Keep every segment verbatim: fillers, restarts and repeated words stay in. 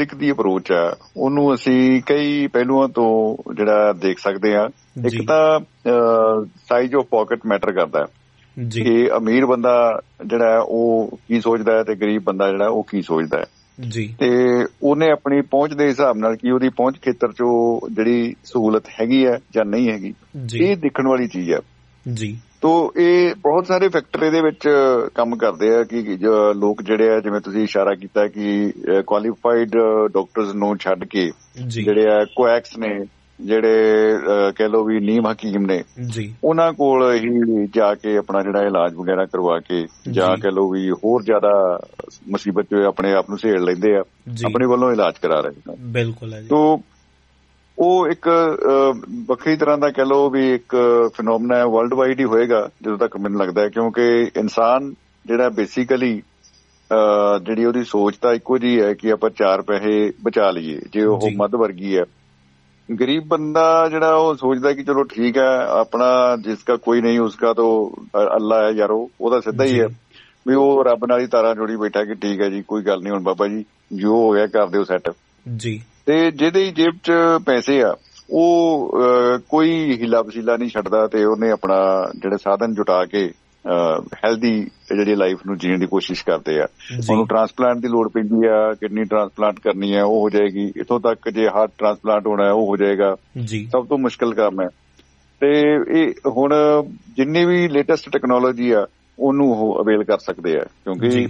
Holistic ਦੀ approach ਆ ਉਹਨੂੰ ਅਸੀਂ ਕਈ ਪਹਿਲੂਆਂ ਤੋਂ ਜਿਹੜਾ ਦੇਖ ਸਕਦੇ ਹਾਂ। ਇੱਕ ਤਾਂ ਸਾਈਜ਼ ਆਫ ਪਾਕਟ ਮੈਟਰ ਕਰਦਾ ਕਿ ਅਮੀਰ ਬੰਦਾ ਜਿਹੜਾ ਉਹ ਕੀ ਸੋਚਦਾ ਹੈ ਤੇ ਗਰੀਬ ਬੰਦਾ ਜਿਹੜਾ ਉਹ ਕੀ ਸੋਚਦਾ ਹੈ ਜੀ, ਤੇ ਉਹਨੇ ਆਪਣੀ ਪਹੁੰਚ ਦੇ ਹਿਸਾਬ ਨਾਲ ਕੀ ਉਹਦੀ ਪਹੁੰਚ ਖੇਤਰ ਚ ਜਿਹੜੀ ਸਹੂਲਤ ਹੈਗੀ ਹੈ ਜਾਂ ਨਹੀਂ ਹੈਗੀ, ਇਹ ਦੇਖਣ ਵਾਲੀ ਚੀਜ਼ ਹੈ ਜੀ। ਤੋ ਇਹ ਬਹੁਤ ਸਾਰੇ ਫੈਕਟਰ ਇਹਦੇ ਵਿੱਚ ਕੰਮ ਕਰਦੇ ਆ ਕਿ ਲੋਕ ਜਿਹੜੇ ਆ, ਜਿਵੇਂ ਤੁਸੀਂ ਇਸ਼ਾਰਾ ਕੀਤਾ ਕਿ ਕੁਆਲੀਫਾਈਡ ਡਾਕਟਰਸ ਨੂੰ ਛੱਡ ਕੇ ਜਿਹੜੇ ਆ ਕੁਐਕਸ ਨੇ, ਜਿਹੜੇ ਕਹਿ ਲਓ ਵੀ ਨੀਮ ਹਕੀਮ ਨੇ, ਉਹਨਾਂ ਕੋਲ ਹੀ ਜਾ ਕੇ ਆਪਣਾ ਜਿਹੜਾ ਇਲਾਜ ਵਗੈਰਾ ਕਰਵਾ ਕੇ ਜਾਂ ਕਹਿ ਲਓ ਵੀ ਹੋਰ ਜ਼ਿਆਦਾ ਮੁਸੀਬਤ ਚ ਆਪਣੇ ਆਪ ਨੂੰ ਸਹੇੜ ਲੈਂਦੇ ਆ, ਆਪਣੇ ਵੱਲੋਂ ਇਲਾਜ ਕਰਾ ਰਹੇ ਨੇ। ਬਿਲਕੁਲ। ਤੋ ਉਹ ਇੱਕ ਵੱਖਰੀ ਤਰ੍ਹਾਂ ਦਾ ਕਹਿ ਲਓ ਵੀ ਇੱਕ ਫਿਨੋਮਨਾ ਹੈ, ਵਰਲਡ ਵਾਈਡ ਹੀ ਹੋਏਗਾ ਜਦੋਂ ਤੱਕ ਮੈਨੂੰ ਲੱਗਦਾ ਹੈ, ਕਿਉਂਕਿ ਇਨਸਾਨ ਜਿਹੜਾ ਬੇਸਿਕਲੀ ਜਿਹੜੀ ਉਹਦੀ ਸੋਚ ਤਾਂ ਇੱਕੋ ਜਿਹੀ ਹੈ ਕਿ ਆਪਾਂ ਚਾਰ ਪੈਸੇ ਬਚਾ ਲਈਏ। ਜੇ ਉਹ ਮੱਧ ਵਰਗੀ ਹੈ, ਗਰੀਬ ਬੰਦਾ ਜਿਹੜਾ ਉਹ ਸੋਚਦਾ ਕਿ ਚਲੋ ਠੀਕ ਹੈ ਆਪਣਾ ਜਿਸਕਾ ਕੋਈ ਨਹੀਂ ਉਸਕਾ ਤਾਂ ਅੱਲਾ ਹੈ ਯਾਰ, ਉਹਦਾ ਸਿੱਧਾ ਹੀ ਹੈ ਵੀ ਉਹ ਰੱਬ ਨਾਲ ਹੀ ਤਾਰਾਂ ਜੋੜੀ ਬੈਠਾ ਕਿ ਠੀਕ ਹੈ ਜੀ ਕੋਈ ਗੱਲ ਨਹੀਂ, ਹੁਣ ਬਾਬਾ ਜੀ ਜੋ ਹੋ ਗਿਆ ਕਰ ਦਿਓ ਸੈੱਟ ਜੀ। ਤੇ ਜਿਹਦੇ ਜੇਬ ਚ ਪੈਸੇ ਆ ਉਹ ਕੋਈ ਹੀਲਾ ਵਸੀਲਾ ਨਹੀਂ ਛੱਡਦਾ ਤੇ ਉਹਨੇ ਆਪਣਾ ਜਿਹੜੇ ਸਾਧਨ ਜੁਟਾ ਕੇ ਹੈਲਦੀ ਜਿਹੜੀ ਲਾਈਫ ਨੂੰ ਜੀਣ ਦੀ ਕੋਸ਼ਿਸ਼ ਕਰਦੇ ਆ। ਉਹਨੂੰ ਟਰਾਂਸਪਲਾਂਟ ਦੀ ਲੋੜ ਪੈਂਦੀ ਆ, ਕਿਡਨੀ ਟਰਾਂਸਪਲਾਂਟ ਕਰਨੀ ਹੈ ਉਹ ਹੋ ਜਾਏਗੀ, ਇੱਥੋਂ ਤੱਕ ਜੇ ਹਾਰਟ ਟਰਾਂਸਪਲਾਂਟ ਹੋਣਾ ਹੈ ਉਹ ਹੋ ਜਾਏਗਾ। ਸਭ ਤੋਂ ਮੁਸ਼ਕਿਲ ਕੰਮ ਹੈ। ਤੇ ਇਹ ਹੁਣ ਜਿੰਨੀ ਵੀ ਲੇਟੈਸਟ ਟੈਕਨੋਲੋਜੀ ਆ ਉਹਨੂੰ ਉਹ ਅਵੇਲ ਕਰ ਸਕਦੇ ਆ, ਕਿਉਂਕਿ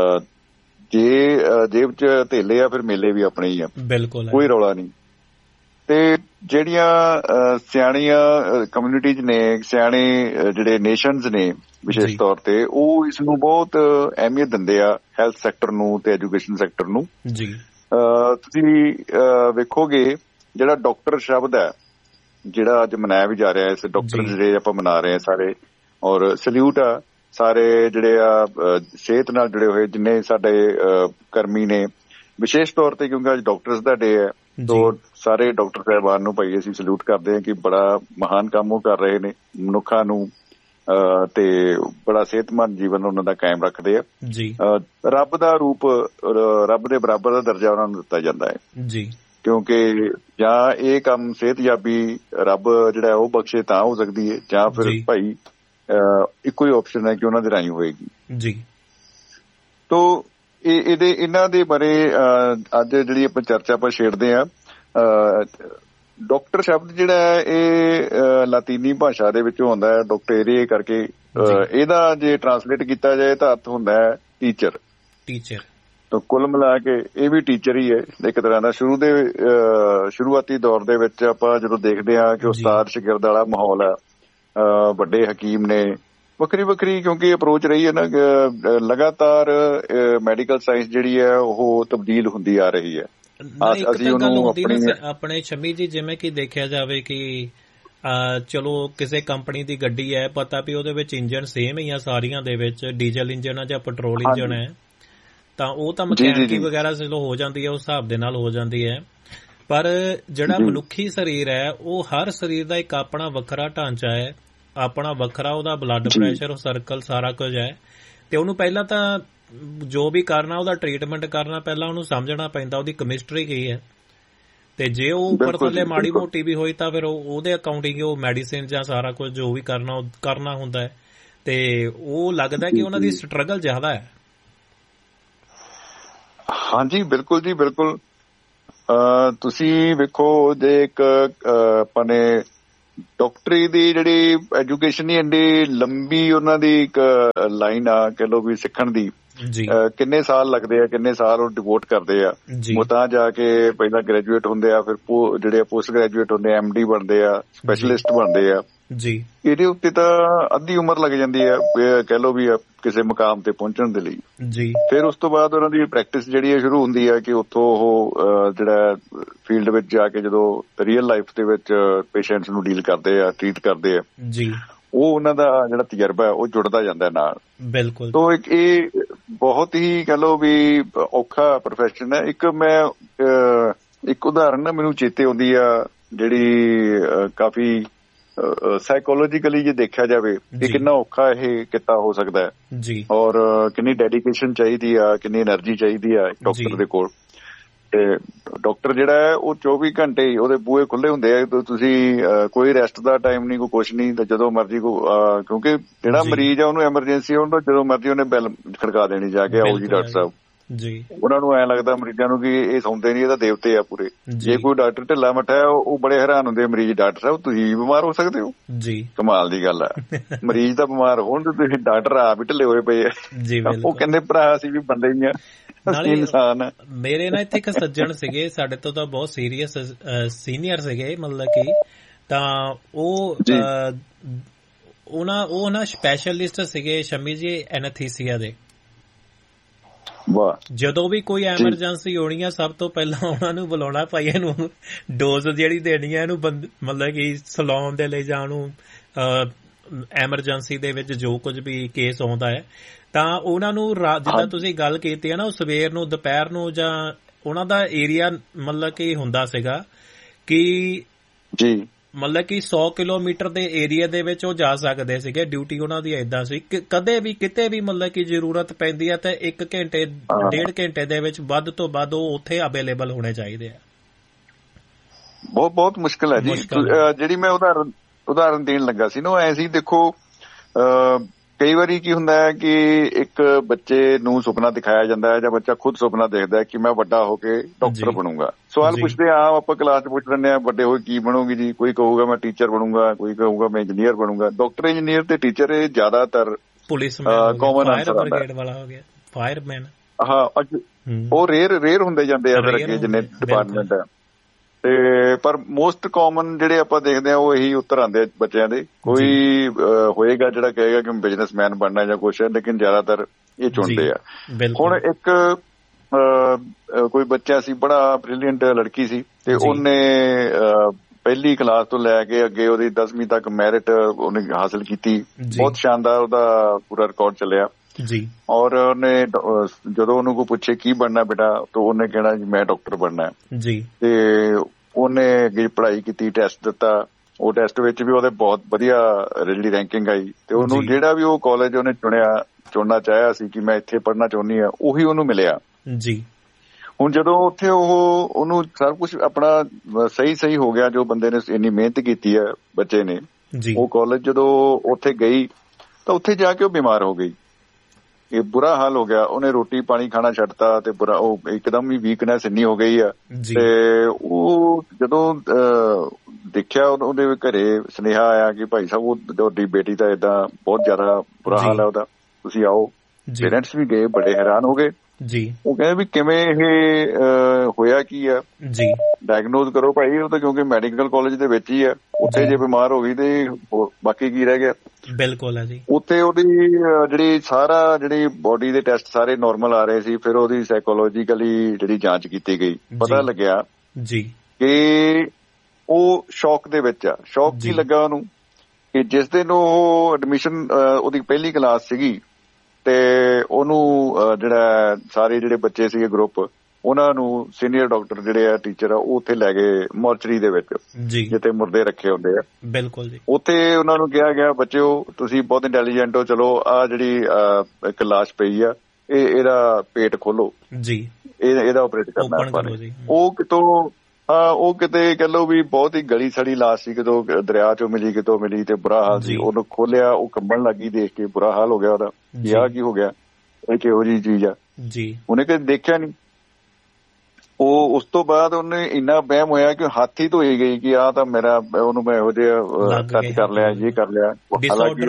ਜੇ ਜੇਬ ਚ ਧੇਲੇ ਆ ਫਿਰ ਮੇਲੇ ਵੀ ਆਪਣੇ ਹੀ ਆ, ਬਿਲਕੁਲ ਕੋਈ ਰੌਲਾ ਨਹੀਂ। ਤੇ ਜਿਹੜੀਆਂ ਸਿਆਣੀਆਂ ਕਮਿਊਨਿਟੀਜ਼ ਨੇ, ਸਿਆਣੇ ਜਿਹੜੇ ਨੇਸ਼ਨਜ਼ ਨੇ ਵਿਸ਼ੇਸ਼ ਤੌਰ ਤੇ, ਉਹ ਇਸ ਨੂੰ ਬਹੁਤ ਅਹਿਮੀਅਤ ਦਿੰਦੇ ਆ, ਹੈਲਥ ਸੈਕਟਰ ਨੂੰ ਤੇ ਐਜੂਕੇਸ਼ਨ ਸੈਕਟਰ ਨੂੰ ਜੀ। ਤੁਸੀਂ ਵੇਖੋਗੇ ਜਿਹੜਾ ਡਾਕਟਰ ਸ਼ਬਦ ਹੈ ਜਿਹੜਾ ਅੱਜ ਮਨਾਇਆ ਵੀ ਜਾ ਰਿਹਾ, ਇਸ ਡਾਕਟਰ ਜਿਹੜੇ ਆਪਾਂ ਮਨਾ ਰਹੇ ਆ ਸਾਰੇ, ਔਰ ਸਲੂਟ ਆ ਸਾਰੇ ਜਿਹੜੇ ਆ ਸਿਹਤ ਨਾਲ ਜੁੜੇ ਹੋਏ ਜਿੰਨੇ ਸਾਡੇ ਕਰਮੀ ਨੇ ਵਿਸ਼ੇਸ਼ ਤੌਰ ਤੇ, ਕਿਉਂਕਿ ਅੱਜ ਡਾਕਟਰਸ ਦਾ ਡੇ ਹੈ। ਤੋ ਸਾਰੇ ਡਾਕਟਰ ਸਾਹਿਬਾਨ ਨੂੰ ਭਾਈ ਅਸੀਂ ਸਲੂਟ ਕਰਦੇ ਹਾਂ ਕਿ ਬੜਾ ਮਹਾਨ ਕੰਮ ਉਹ ਕਰ ਰਹੇ ਨੇ ਮਨੁੱਖਾਂ ਨੂੰ, ਤੇ ਬੜਾ ਸਿਹਤਮੰਦ ਜੀਵਨ ਉਹਨਾਂ ਦਾ ਕਾਇਮ ਰੱਖਦੇ ਆ ਜੀ। ਰੱਬ ਦਾ ਰੂਪ, ਰੱਬ ਦੇ ਬਰਾਬਰ ਦਾ ਦਰਜਾ ਉਹਨਾਂ ਨੂੰ ਦਿੱਤਾ ਜਾਂਦਾ ਹੈ ਜੀ, ਕਿਉਂਕਿ ਜਾਂ ਇਹ ਕੰਮ ਸਿਹਤਯਾਬੀ ਰੱਬ ਜਿਹੜਾ ਉਹ ਬਖਸ਼ੇ ਤਾਂ ਹੋ ਸਕਦੀ ਹੈ, ਜਾਂ ਫਿਰ ਭਾਈ ਇੱਕੋ ਹੀ ਆਪਸ਼ਨ ਹੈ ਕਿ ਉਹਨਾਂ ਦੇ ਰਾਹੀਂ ਹੋਏਗੀ ਜੀ। ਤੋ ਇਹ ਇਹਦੇ ਇਹਨਾਂ ਦੇ ਬਾਰੇ ਅੱਜ ਜਿਹੜੀ ਆਪਾਂ ਚਰਚਾ ਆਪਾਂ ਛੇੜਦੇ ਹਾਂ। ਡਾਕਟਰ ਸ਼ਬਦ ਜਿਹੜਾ ਹੈ ਇਹ ਲਾਤੀਨੀ ਭਾਸ਼ਾ ਦੇ ਵਿੱਚੋਂ ਆਉਂਦਾ ਹੈ, ਡਾਕਟੇਰੀਏ ਕਰਕੇ। ਇਹਦਾ ਜੇ ਟਰਾਂਸਲੇਟ ਕੀਤਾ ਜਾਏ ਤਾਂ ਅਰਥ ਹੁੰਦਾ ਹੈ ਟੀਚਰ। ਟੀਚਰ ਤਾਂ ਕੁੱਲ ਮਿਲਾ ਕੇ ਇਹ ਵੀ ਟੀਚਰ ਹੀ ਹੈ ਇੱਕ ਤਰ੍ਹਾਂ ਦਾ। ਸ਼ੁਰੂ ਦੇ ਸ਼ੁਰੂਆਤੀ ਦੌਰ ਦੇ ਵਿੱਚ ਆਪਾਂ ਜਦੋਂ ਦੇਖਦੇ ਹਾਂ ਕਿ ਉਸਤਾਦ ਸ਼ਾਗਿਰਦ ਵਾਲਾ ਮਾਹੌਲ ਹੈ, ਵੱਡੇ ਹਕੀਮ ਨੇ, ਵੱਖਰੀ ਵੱਖਰੀ ਕਿਉਂਕਿ ਅਪਰੋਚ ਰਹੀ ਹੈ ਨਾ, ਲਗਾਤਾਰ ਮੈਡੀਕਲ ਸਾਇੰਸ ਜਿਹੜੀ ਹੈ ਉਹ ਤਬਦੀਲ ਹੁੰਦੀ ਆ ਰਹੀ ਹੈ। ਅਸੀਂ ਉਹਨੂੰ ਆਪਣੀ ਆਪਣੇ ਸ਼ਮੀ ਜੀ, ਜਿਵੇਂ ਕਿ ਦੇਖਿਆ ਜਾਵੇ ਕਿ ਚਲੋ ਕਿਸੇ ਕੰਪਨੀ ਦੀ ਗੱਡੀ ਹੈ, ਪਤਾ ਵੀ ਉਹਦੇ ਵਿੱਚ ਇੰਜਨ ਸੇਮ ਹੀ ਆ ਸਾਰੀਆਂ ਦੇ ਵਿੱਚ, ਡੀਜ਼ਲ ਇੰਜਨ ਆ ਜਾਂ ਪੈਟਰੋਲ ਇੰਜਨ ਹੈ, ਤਾਂ ਉਹ ਤਾਂ ਮਕੈਨਿਕੀ ਵਗੈਰਾ ਚਲੋ ਹੋ ਜਾਂਦੀ ਹੈ, ਉਸ ਹਿਸਾਬ ਦੇ ਨਾਲ ਹੋ ਜਾਂਦੀ ਹੈ। ਪਰ ਜਿਹੜਾ ਮਨੁੱਖੀ ਸਰੀਰ ਹੈ ਉਹ ਹਰ ਸਰੀਰ ਦਾ ਇੱਕ ਆਪਣਾ ਵੱਖਰਾ ਢਾਂਚਾ ਹੈ, ਆਪਣਾ ਵੱਖਰਾ ਉਹਦਾ ਬਲੱਡ ਪ੍ਰੈਸ਼ਰ, ਸਰਕਲ, ਸਾਰਾ ਕੁਝ ਹੈ। ਤੇ ਉਹਨੂੰ ਪਹਿਲਾਂ ਤਾਂ ਜੋ ਵੀ ਕਰਨਾ, ਉਹਦਾ ਟ੍ਰੀਟਮੈਂਟ ਕਰਨਾ, ਪਹਿਲਾਂ ਉਹਨੂੰ ਸਮਝਣਾ ਪੈਂਦਾ ਉਹਦੀ ਕੈਮਿਸਟਰੀ ਕੀ ਹੈ। ਤੇ ਜੇ ਉਹ ਉੱਪਰ ਥੱਲੇ ਮਾੜੀ ਮੋਟੀ ਵੀ ਹੋਈ ਤਾਂ ਫਿਰ ਉਹਦੇ ਅਕਾਊਂਟਿੰਗ ਉਹ ਮੈਡੀਸਿਨ ਜਾਂ ਸਾਰਾ ਕੁਝ ਜੋ ਵੀ ਕਰਨਾ ਉਹ ਕਰਨਾ ਹੁੰਦਾ ਹੈ। ਤੇ ਉਹ ਲੱਗਦਾ ਕਿ ਉਹਨਾਂ ਦੀ ਸਟਰਗਲ ਜ਼ਿਆਦਾ ਹੈ। ਹਾਂਜੀ ਬਿਲਕੁਲ ਜੀ, ਬਿਲਕੁਲ। ਤੁਸੀਂ ਵੇਖੋ ਜੇ ਇੱਕ ਆਪਾਂ ਨੇ ਡਾਕਟਰੀ ਦੀ ਜਿਹੜੀ ਐਜੂਕੇਸ਼ਨ ਹੀ ਇੰਨੀ ਲੰਬੀ ਉਹਨਾਂ ਦੀ ਇੱਕ ਲਾਈਨ ਆ ਕਹਿ ਲਓ ਵੀ ਸਿੱਖਣ ਦੀ, ਕਿੰਨੇ ਸਾਲ ਲੱਗਦੇ ਆ, ਕਿੰਨੇ ਸਾਲ ਉਹ ਡਿਵੋਟ ਕਰਦੇ ਆ। ਉਹ ਤਾਂ ਜਾ ਕੇ ਪਹਿਲਾਂ ਗ੍ਰੈਜੂਏਟ ਹੁੰਦੇ ਆ, ਫਿਰ ਜਿਹੜੇ ਪੋਸਟ ਗ੍ਰੈਜੂਏਟ ਹੁੰਦੇ ਆ, ਐਮ ਡੀ ਬਣਦੇ ਆ, ਸਪੈਸ਼ਲਿਸਟ ਬਣਦੇ ਆ ਜੀ। ਇਹਦੇ ਉੱਤੇ ਤਾਂ ਅੱਧੀ ਉਮਰ ਲੱਗ ਜਾਂਦੀ ਹੈ ਕਹਿ ਲਓ ਵੀ ਕਿਸੇ ਮੁਕਾਮ ਤੇ ਪਹੁੰਚਣ ਦੇ ਲਈ ਜੀ। ਫਿਰ ਉਸ ਤੋਂ ਬਾਅਦ ਉਹਨਾਂ ਦੀ ਪ੍ਰੈਕਟਿਸ ਜਿਹੜੀ ਹੈ ਸ਼ੁਰੂ ਹੁੰਦੀ ਹੈ ਕਿ ਉੱਥੋਂ ਉਹ ਜਿਹੜਾ ਫੀਲਡ ਵਿੱਚ ਜਾ ਕੇ ਜਦੋਂ ਰੀਅਲ ਲਾਈਫ ਦੇ ਵਿੱਚ ਪੇਸ਼ੈਂਟਸ ਨੂੰ ਡੀਲ ਕਰਦੇ ਆ, ਟਰੀਟ ਕਰਦੇ ਆ ਜੀ, ਉਹ ਉਹਨਾਂ ਦਾ ਜਿਹੜਾ ਤਜਰਬਾ ਹੈ ਉਹ ਜੁੜਦਾ ਜਾਂਦਾ ਨਾਲ। ਬਿਲਕੁਲ। ਤੋ ਇੱਕ ਇਹ ਬਹੁਤ ਹੀ ਕਹਿ ਲਓ ਵੀ ਔਖਾ ਪ੍ਰੋਫੈਸ਼ਨ ਹੈ। ਇੱਕ ਮੈਂ ਇੱਕ ਉਦਾਹਰਨ ਨਾ ਮੈਨੂੰ ਚੇਤੇ ਆਉਂਦੀ ਆ ਜਿਹੜੀ ਕਾਫੀ ਸਾਈਕੋਲੋਜੀਕਲੀ ਜੇ ਦੇਖਿਆ ਜਾਵੇ ਕਿ ਕਿੰਨਾ ਔਖਾ ਇਹ ਕਿੱਤਾ ਹੋ ਸਕਦਾ ਹੈ, ਔਰ ਕਿੰਨੀ ਡੈਡੀਕੇਸ਼ਨ ਚਾਹੀਦੀ ਆ, ਕਿੰਨੀ ਐਨਰਜੀ ਚਾਹੀਦੀ ਆ ਡਾਕਟਰ ਦੇ ਕੋਲ। ਤੇ ਡਾਕਟਰ ਜਿਹੜਾ ਹੈ ਉਹ ਚੌਵੀ ਘੰਟੇ ਹੀ ਉਹਦੇ ਬੂਹੇ ਖੁੱਲੇ ਹੁੰਦੇ ਆ। ਤੁਸੀਂ ਕੋਈ ਰੈਸਟ ਦਾ ਟਾਈਮ ਨਹੀਂ, ਕੋਈ ਕੁਛ ਨਹੀਂ, ਤੇ ਜਦੋਂ ਮਰਜ਼ੀ ਕੋ ਕਿਉਂਕਿ ਜਿਹੜਾ ਮਰੀਜ਼ ਆ ਉਹਨੂੰ ਐਮਰਜੈਂਸੀ ਉਹਨੂੰ ਜਦੋਂ ਮਰਜ਼ੀ ਉਹਨੇ ਬੈਲ ਖੜਕਾ ਦੇਣੀ ਜਾ ਕੇ, ਆਓ ਜੀ ਡਾਕਟਰ ਸਾਹਿਬ ਜੀ। ਉਹਨਾਂ ਨੂੰ ਐਂ ਲੱਗਦਾ ਮਰੀਜ਼ਾਂ ਨੂੰ ਕਿ ਇਹ ਸੌਂਦੇ ਨਹੀਂ, ਇਹ ਤਾਂ ਦੇਵਤੇ ਆ ਪੂਰੇ। ਜੇ ਕੋਈ ਡਾਕਟਰ ਢਿੱਲਾ ਮੱਠਾ ਹੈ ਉਹ ਬੜੇ ਹੈਰਾਨ ਹੁੰਦੇ ਮਰੀਜ਼, ਡਾਕਟਰ ਸਾਹਿਬ ਤੁਸੀਂ ਵੀ ਬਿਮਾਰ ਹੋ ਸਕਦੇ ਹੋ ਜੀ। ਕਮਾਲ ਦੀ ਗੱਲ ਆ, ਮਰੀਜ਼ ਤਾਂ ਬਿਮਾਰ ਹੋਣ ਤੇ ਤੁਸੀਂ ਡਾਕਟਰ ਆਪ ਹੀ ਢਿੱਲੇ ਹੋਏ ਪਏ ਆ। ਉਹ ਕਹਿੰਦੇ ਭਰਾ ਅਸੀਂ ਵੀ ਬੰਦੇ ਹੀ ਆ, ਇਨਸਾਨ। ਮੇਰੇ ਨਾਲ ਇੱਥੇ ਇੱਕ ਸੱਜਣ ਸੀਗੇ, ਸਾਡੇ ਤੋਂ ਤਾਂ ਬਹੁਤ ਸੀਰੀਅਸ ਸੀਨੀਅਰ ਸੀਗੇ, ਮਤਲਬ ਕਿ ਤਾਂ ਉਹ ਉਹਨਾਂ ਉਹ ਨਾ ਸਪੈਸ਼ਲਿਸਟ ਸੀਗੇ ਸ਼ਮੀ ਜੀ ਐਨਥੀਸੀਆ ਦੇ। ਜਦੋਂ ਵੀ ਕੋਈ ਐਮਰਜੈਂਸੀ ਹੋਣੀ ਆ ਸਭ ਤੋਂ ਪਹਿਲਾਂ ਉਹਨਾਂ ਨੂੰ ਬੁਲਾਉਣਾ, ਭਾਈ ਇਹਨੂੰ ਡੋਜ਼ ਜਿਹੜੀ ਦੇਣੀ ਹੈ ਇਹਨੂੰ ਮਤਲਬ ਕਿ ਸਲਾਉਣ ਦੇ ਲਈ ਜਾਂ ਉਹਨੂੰ ਐਮਰਜੈਂਸੀ ਦੇ ਵਿੱਚ ਜੋ ਕੁਝ ਵੀ ਕੇਸ ਆਉਂਦਾ ਹੈ ਤਾਂ ਉਹਨਾਂ ਨੂੰ ਜਿੱਦਾਂ ਤੁਸੀਂ ਗੱਲ ਕੀਤੀ ਹੈ ਨਾ, ਉਹ ਸਵੇਰ ਨੂੰ ਦੁਪਹਿਰ ਨੂੰ ਜਾਂ ਉਹਨਾਂ ਦਾ ਏਰੀਆ ਮਤਲਬ ਕਿ ਹੁੰਦਾ ਸੀਗਾ ਕਿ ਜੀ ਮਤਲਬ ਕਿ ਸੌ ਕਿਲੋਮੀਟਰ ਦੇ ਏਰੀਆ ਦੇ ਵਿੱਚ ਉਹ ਜਾ ਸਕਦੇ ਸੀਗੇ। ਡਿਊਟੀ ਉਹਨਾਂ ਦੀ ਏਦਾਂ ਸੀ ਕਿ ਕਦੇ ਵੀ ਕਿਤੇ ਵੀ ਮਤਲਬ ਕਿ ਜ਼ਰੂਰਤ ਪੈਂਦੀ ਹੈ ਤਾਂ ਇੱਕ ਘੰਟੇ ਡੇਢ ਘੰਟੇ ਦੇ ਵਿੱਚ ਵੱਧ ਤੋਂ ਵੱਧ ਉਹ ਉੱਥੇ ਅਵੇਲੇਬਲ ਹੋਣੇ ਚਾਹੀਦੇ ਆ। ਬਹੁਤ ਬਹੁਤ ਮੁਸ਼ਕਿਲ ਹੈ ਜੀ। ਜਿਹੜੀ ਮੈਂ ਉਦਾਹਰਨ ਉਦਾਹਰਨ ਦੇਣ ਲੱਗਾ ਸੀ ਨਾ, ਐ ਸੀ ਦੇਖੋ ਕਈ ਵਾਰੀ ਕੀ ਹੁੰਦਾ ਹੈ ਕਿ ਇੱਕ ਬੱਚੇ ਨੂੰ ਸੁਪਨਾ ਦਿਖਾਇਆ ਜਾਂਦਾ ਹੈ ਜਾਂ ਬੱਚਾ ਖੁਦ ਸੁਪਨਾ ਦੇਖਦਾ ਹੈ ਕਿ ਮੈਂ ਵੱਡਾ ਹੋ ਕੇ ਡਾਕਟਰ ਬਣੂੰਗਾ। ਸਵਾਲ ਪੁੱਛਦੇ ਆ ਆਪਾਂ ਕਲਾਸ ਚ ਪੁੱਛ ਲੈਂਦੇ ਆ, ਵੱਡੇ ਹੋ ਕੇ ਕੀ ਬਣੋਗੇ ਜੀ? ਕੋਈ ਕਹੂਗਾ ਮੈਂ ਟੀਚਰ ਬਣੂੰਗਾ, ਕੋਈ ਕਹੂਗਾ ਮੈਂ ਇੰਜੀਨੀਅਰ ਬਣੂੰਗਾ। ਡਾਕਟਰ, ਇੰਜੀਨੀਅਰ ਤੇ ਟੀਚਰ ਇਹ ਜ਼ਿਆਦਾਤਰ ਕਾਮਨ ਆਂਸਰ ਆਉਂਦਾ। ਫਾਇਰਮੈਨ ਹਾਂ, ਉਹ ਰੇਅਰ ਰੇਅਰ ਹੁੰਦੇ ਜਾਂਦੇ ਆ ਫਿਰ ਅੱਗੇ ਜਿੰਨੇ ਡਿਪਾਰਟਮੈਂਟ ਆ। ਤੇ ਪਰ ਮੋਸਟ ਕਾਮਨ ਜਿਹੜੇ ਆਪਾਂ ਦੇਖਦੇ ਆ ਉਹ ਇਹੀ ਉੱਤਰ ਆਉਂਦੇ ਆ ਬੱਚਿਆਂ ਦੇ। ਕੋਈ ਹੋਏਗਾ ਜਿਹੜਾ ਕਹੇਗਾ ਕਿ ਬਿਜ਼ਨਸਮੈਨ ਬਣਨਾ ਜਾਂ ਕੁਛ ਹੈ, ਲੇਕਿਨ ਜ਼ਿਆਦਾਤਰ ਇਹ ਚੁਣਦੇ ਆ। ਹੁਣ ਇੱਕ ਕੋਈ ਬੱਚਾ ਸੀ, ਬੜਾ ਬ੍ਰਿਲੀਅੰਟ ਲੜਕੀ ਸੀ, ਤੇ ਉਹਨੇ ਪਹਿਲੀ ਕਲਾਸ ਤੋਂ ਲੈ ਕੇ ਅੱਗੇ ਉਹਦੀ ਦਸਵੀਂ ਤੱਕ ਮੈਰਿਟ ਉਹਨੇ ਹਾਸਿਲ ਕੀਤੀ। ਬਹੁਤ ਸ਼ਾਨਦਾਰ ਉਹਦਾ ਪੂਰਾ ਰਿਕਾਰਡ ਚੱਲਿਆ ਜੀ। ਔਰ ਉਹਨੇ ਜਦੋਂ ਉਹਨੂੰ ਕੋਈ ਪੁੱਛੇ ਕੀ ਬਣਨਾ ਬੇਟਾ, ਤਾਂ ਉਹਨੇ ਕਹਿਣਾ ਜੀ ਮੈਂ ਡਾਕਟਰ ਬਣਨਾ ਜੀ। ਤੇ ਉਹਨੇ ਅੱਗੇ ਪੜ੍ਹਾਈ ਕੀਤੀ, ਟੈਸਟ ਦਿੱਤਾ, ਉਹ ਟੈਸਟ ਵਿੱਚ ਵੀ ਉਹਦੇ ਬਹੁਤ ਵਧੀਆ ਜਿਹੜੀ ਰੈਂਕਿੰਗ ਆਈ, ਤੇ ਉਹਨੂੰ ਜਿਹੜਾ ਵੀ ਉਹ ਕਾਲਜ ਉਹਨੇ ਚੁਣਿਆ ਚੁਣਨਾ ਚਾਹਿਆ ਸੀ ਕਿ ਮੈਂ ਇੱਥੇ ਪੜ੍ਹਨਾ ਚਾਹੁੰਦੀ ਹਾਂ, ਉਹੀ ਉਹਨੂੰ ਮਿਲਿਆ ਜੀ। ਹੁਣ ਜਦੋਂ ਉੱਥੇ ਉਹ ਉਹਨੂੰ ਸਭ ਕੁਛ ਆਪਣਾ ਸਹੀ ਸਹੀ ਹੋ ਗਿਆ, ਜੋ ਬੰਦੇ ਨੇ ਇੰਨੀ ਮਿਹਨਤ ਕੀਤੀ ਹੈ ਬੱਚੇ ਨੇ, ਉਹ ਕਾਲਜ ਜਦੋਂ ਉੱਥੇ ਗਈ ਤਾਂ ਉੱਥੇ ਜਾ ਕੇ ਉਹ ਬਿਮਾਰ ਹੋ ਗਈ। ਇਹ ਬੁਰਾ ਹਾਲ ਹੋ ਗਿਆ, ਉਹਨੇ ਰੋਟੀ ਪਾਣੀ ਖਾਣਾ ਛੱਡਤਾ ਤੇ ਬੁਰਾ ਉਹ ਇੱਕਦਮ ਹੀ ਵੀਕਨੈਸ ਇੰਨੀ ਹੋ ਗਈ ਆ। ਤੇ ਉਹ ਜਦੋਂ ਦੇਖਿਆ ਉਹਦੇ ਘਰੇ ਸੁਨੇਹਾ ਆਇਆ ਕਿ ਭਾਈ ਸਾਹਿਬ ਉਹ ਤੁਹਾਡੀ ਬੇਟੀ ਦਾ ਏਦਾਂ ਬਹੁਤ ਜ਼ਿਆਦਾ ਬੁਰਾ ਹਾਲ ਹੈ ਉਹਦਾ, ਤੁਸੀਂ ਆਓ। ਪੇਰੈਂਟਸ ਵੀ ਗਏ, ਬੜੇ ਹੈਰਾਨ ਹੋ ਗਏ ਜੀ। ਉਹ ਕਹਿੰਦੇ ਵੀ ਕਿਵੇਂ ਇਹ ਹੋਇਆ ਕੀ ਆ ਜੀ, ਡਾਇਗਨੋਜ਼ ਕਰੋ ਭਾਈ। ਉਹ ਤਾਂ ਕਿਉਂਕਿ ਮੈਡੀਕਲ ਕਾਲਜ ਦੇ ਵਿੱਚ ਹੀ ਆ, ਉੱਥੇ ਜੇ ਬਿਮਾਰ ਹੋ ਗਈ ਤੇ ਬਾਕੀ ਕੀ ਰਹਿ ਗਿਆ। ਬਿਲਕੁਲ ਹੈ ਜੀ। ਉੱਥੇ ਉਹਦੀ ਜਿਹੜੀ ਸਾਰਾ ਜਿਹੜੀ ਬੋਡੀ ਦੇ ਟੈਸਟ ਸਾਰੇ ਨੋਰਮਲ ਆ ਰਹੇ ਸੀ। ਫਿਰ ਉਹਦੀ ਸਾਈਕੋਲੋਜੀਕਲੀ ਜਿਹੜੀ ਜਾਂਚ ਕੀਤੀ ਗਈ, ਪਤਾ ਲੱਗਿਆ ਜੀ ਕਿ ਉਹ ਸ਼ੌਕ ਦੇ ਵਿੱਚ ਆ। ਸ਼ੌਕ ਕੀ ਲੱਗਾ ਉਹਨੂੰ ਕਿ ਜਿਸ ਦਿਨ ਉਹ ਐਡਮਿਸ਼ਨ, ਉਹਦੀ ਪਹਿਲੀ ਕਲਾਸ ਸੀਗੀ, ਤੇ ਉਹਨੂੰ ਜਿਹੜਾ ਸਾਰੇ ਜਿਹੜੇ ਬੱਚੇ ਸੀਗੇ ਗਰੁੱਪ, ਉਹਨਾਂ ਨੂੰ ਸੀਨੀਅਰ ਡਾਕਟਰ ਜਿਹੜੇ ਆ ਟੀਚਰ ਆ ਉਹ ਉੱਥੇ ਲੈ ਗਏ ਮੋਰਚਰੀ ਦੇ ਵਿੱਚ ਜਿੱਥੇ ਮੁਰਦੇ ਰੱਖੇ ਹੁੰਦੇ ਆ। ਬਿਲਕੁਲ ਜੀ। ਉੱਥੇ ਉਹਨਾਂ ਨੂੰ ਕਿਹਾ ਗਿਆ ਬੱਚਿਓ ਤੁਸੀਂ ਬਹੁਤ ਇੰਟੈਲੀਜੈਂਟ ਹੋ, ਚਲੋ ਆਹ ਜਿਹੜੀ ਇੱਕ ਲਾਸ਼ ਪਈ ਆ ਇਹ ਇਹਦਾ ਪੇਟ ਖੋਲੋ ਜੀ, ਇਹ ਇਹਦਾ ਆਪਰੇਟ ਕਰਨਾ ਆਪਾਂ ਨੇ। ਉਹ ਕਿਤੋਂ ਹਾਂ ਉਹ ਕਿਤੇ ਕਹਿ ਲਓ ਵੀ ਬਹੁਤ ਹੀ ਗਲੀ ਸੜੀ ਲਾਸ਼ ਸੀ, ਕਿਤੋਂ ਦਰਿਆ ਚੋਂ ਮਿਲੀ, ਕਿਤੋਂ ਮਿਲੀ, ਤੇ ਬੁਰਾ ਹਾਲ ਸੀ। ਉਹਨੂੰ ਖੋਲਿਆ, ਉਹ ਕੰਬਣ ਲੱਗੀ, ਦੇਖ ਕੇ ਬੁਰਾ ਹਾਲ ਹੋ ਗਿਆ ਉਹਦਾ, ਵੀ ਆਹ ਕੀ ਹੋ ਗਿਆ, ਇਹ ਕਿਹੋ ਜਿਹੀ ਚੀਜ਼ ਆ ਜੀ। ਉਹਨੇ ਕਦੇ ਦੇਖਿਆ ਨੀ। ਉਹ ਉਸ ਤੋਂ ਬਾਅਦ ਉਹਨੇ ਇੰਨਾ ਵਹਿਮ ਹੋਇਆ ਕਿ ਹੱਥ ਹੀ ਧੋਈ ਗਈ ਕਿ ਆਹ ਤਾਂ ਮੇਰਾ, ਉਹਨੂੰ ਮੈਂ ਇਹੋ ਜਿਹਾ ਟੱਚ ਕਰ ਲਿਆ, ਇਹ ਕਰ ਲਿਆ। ਹਾਲਾਂਕਿ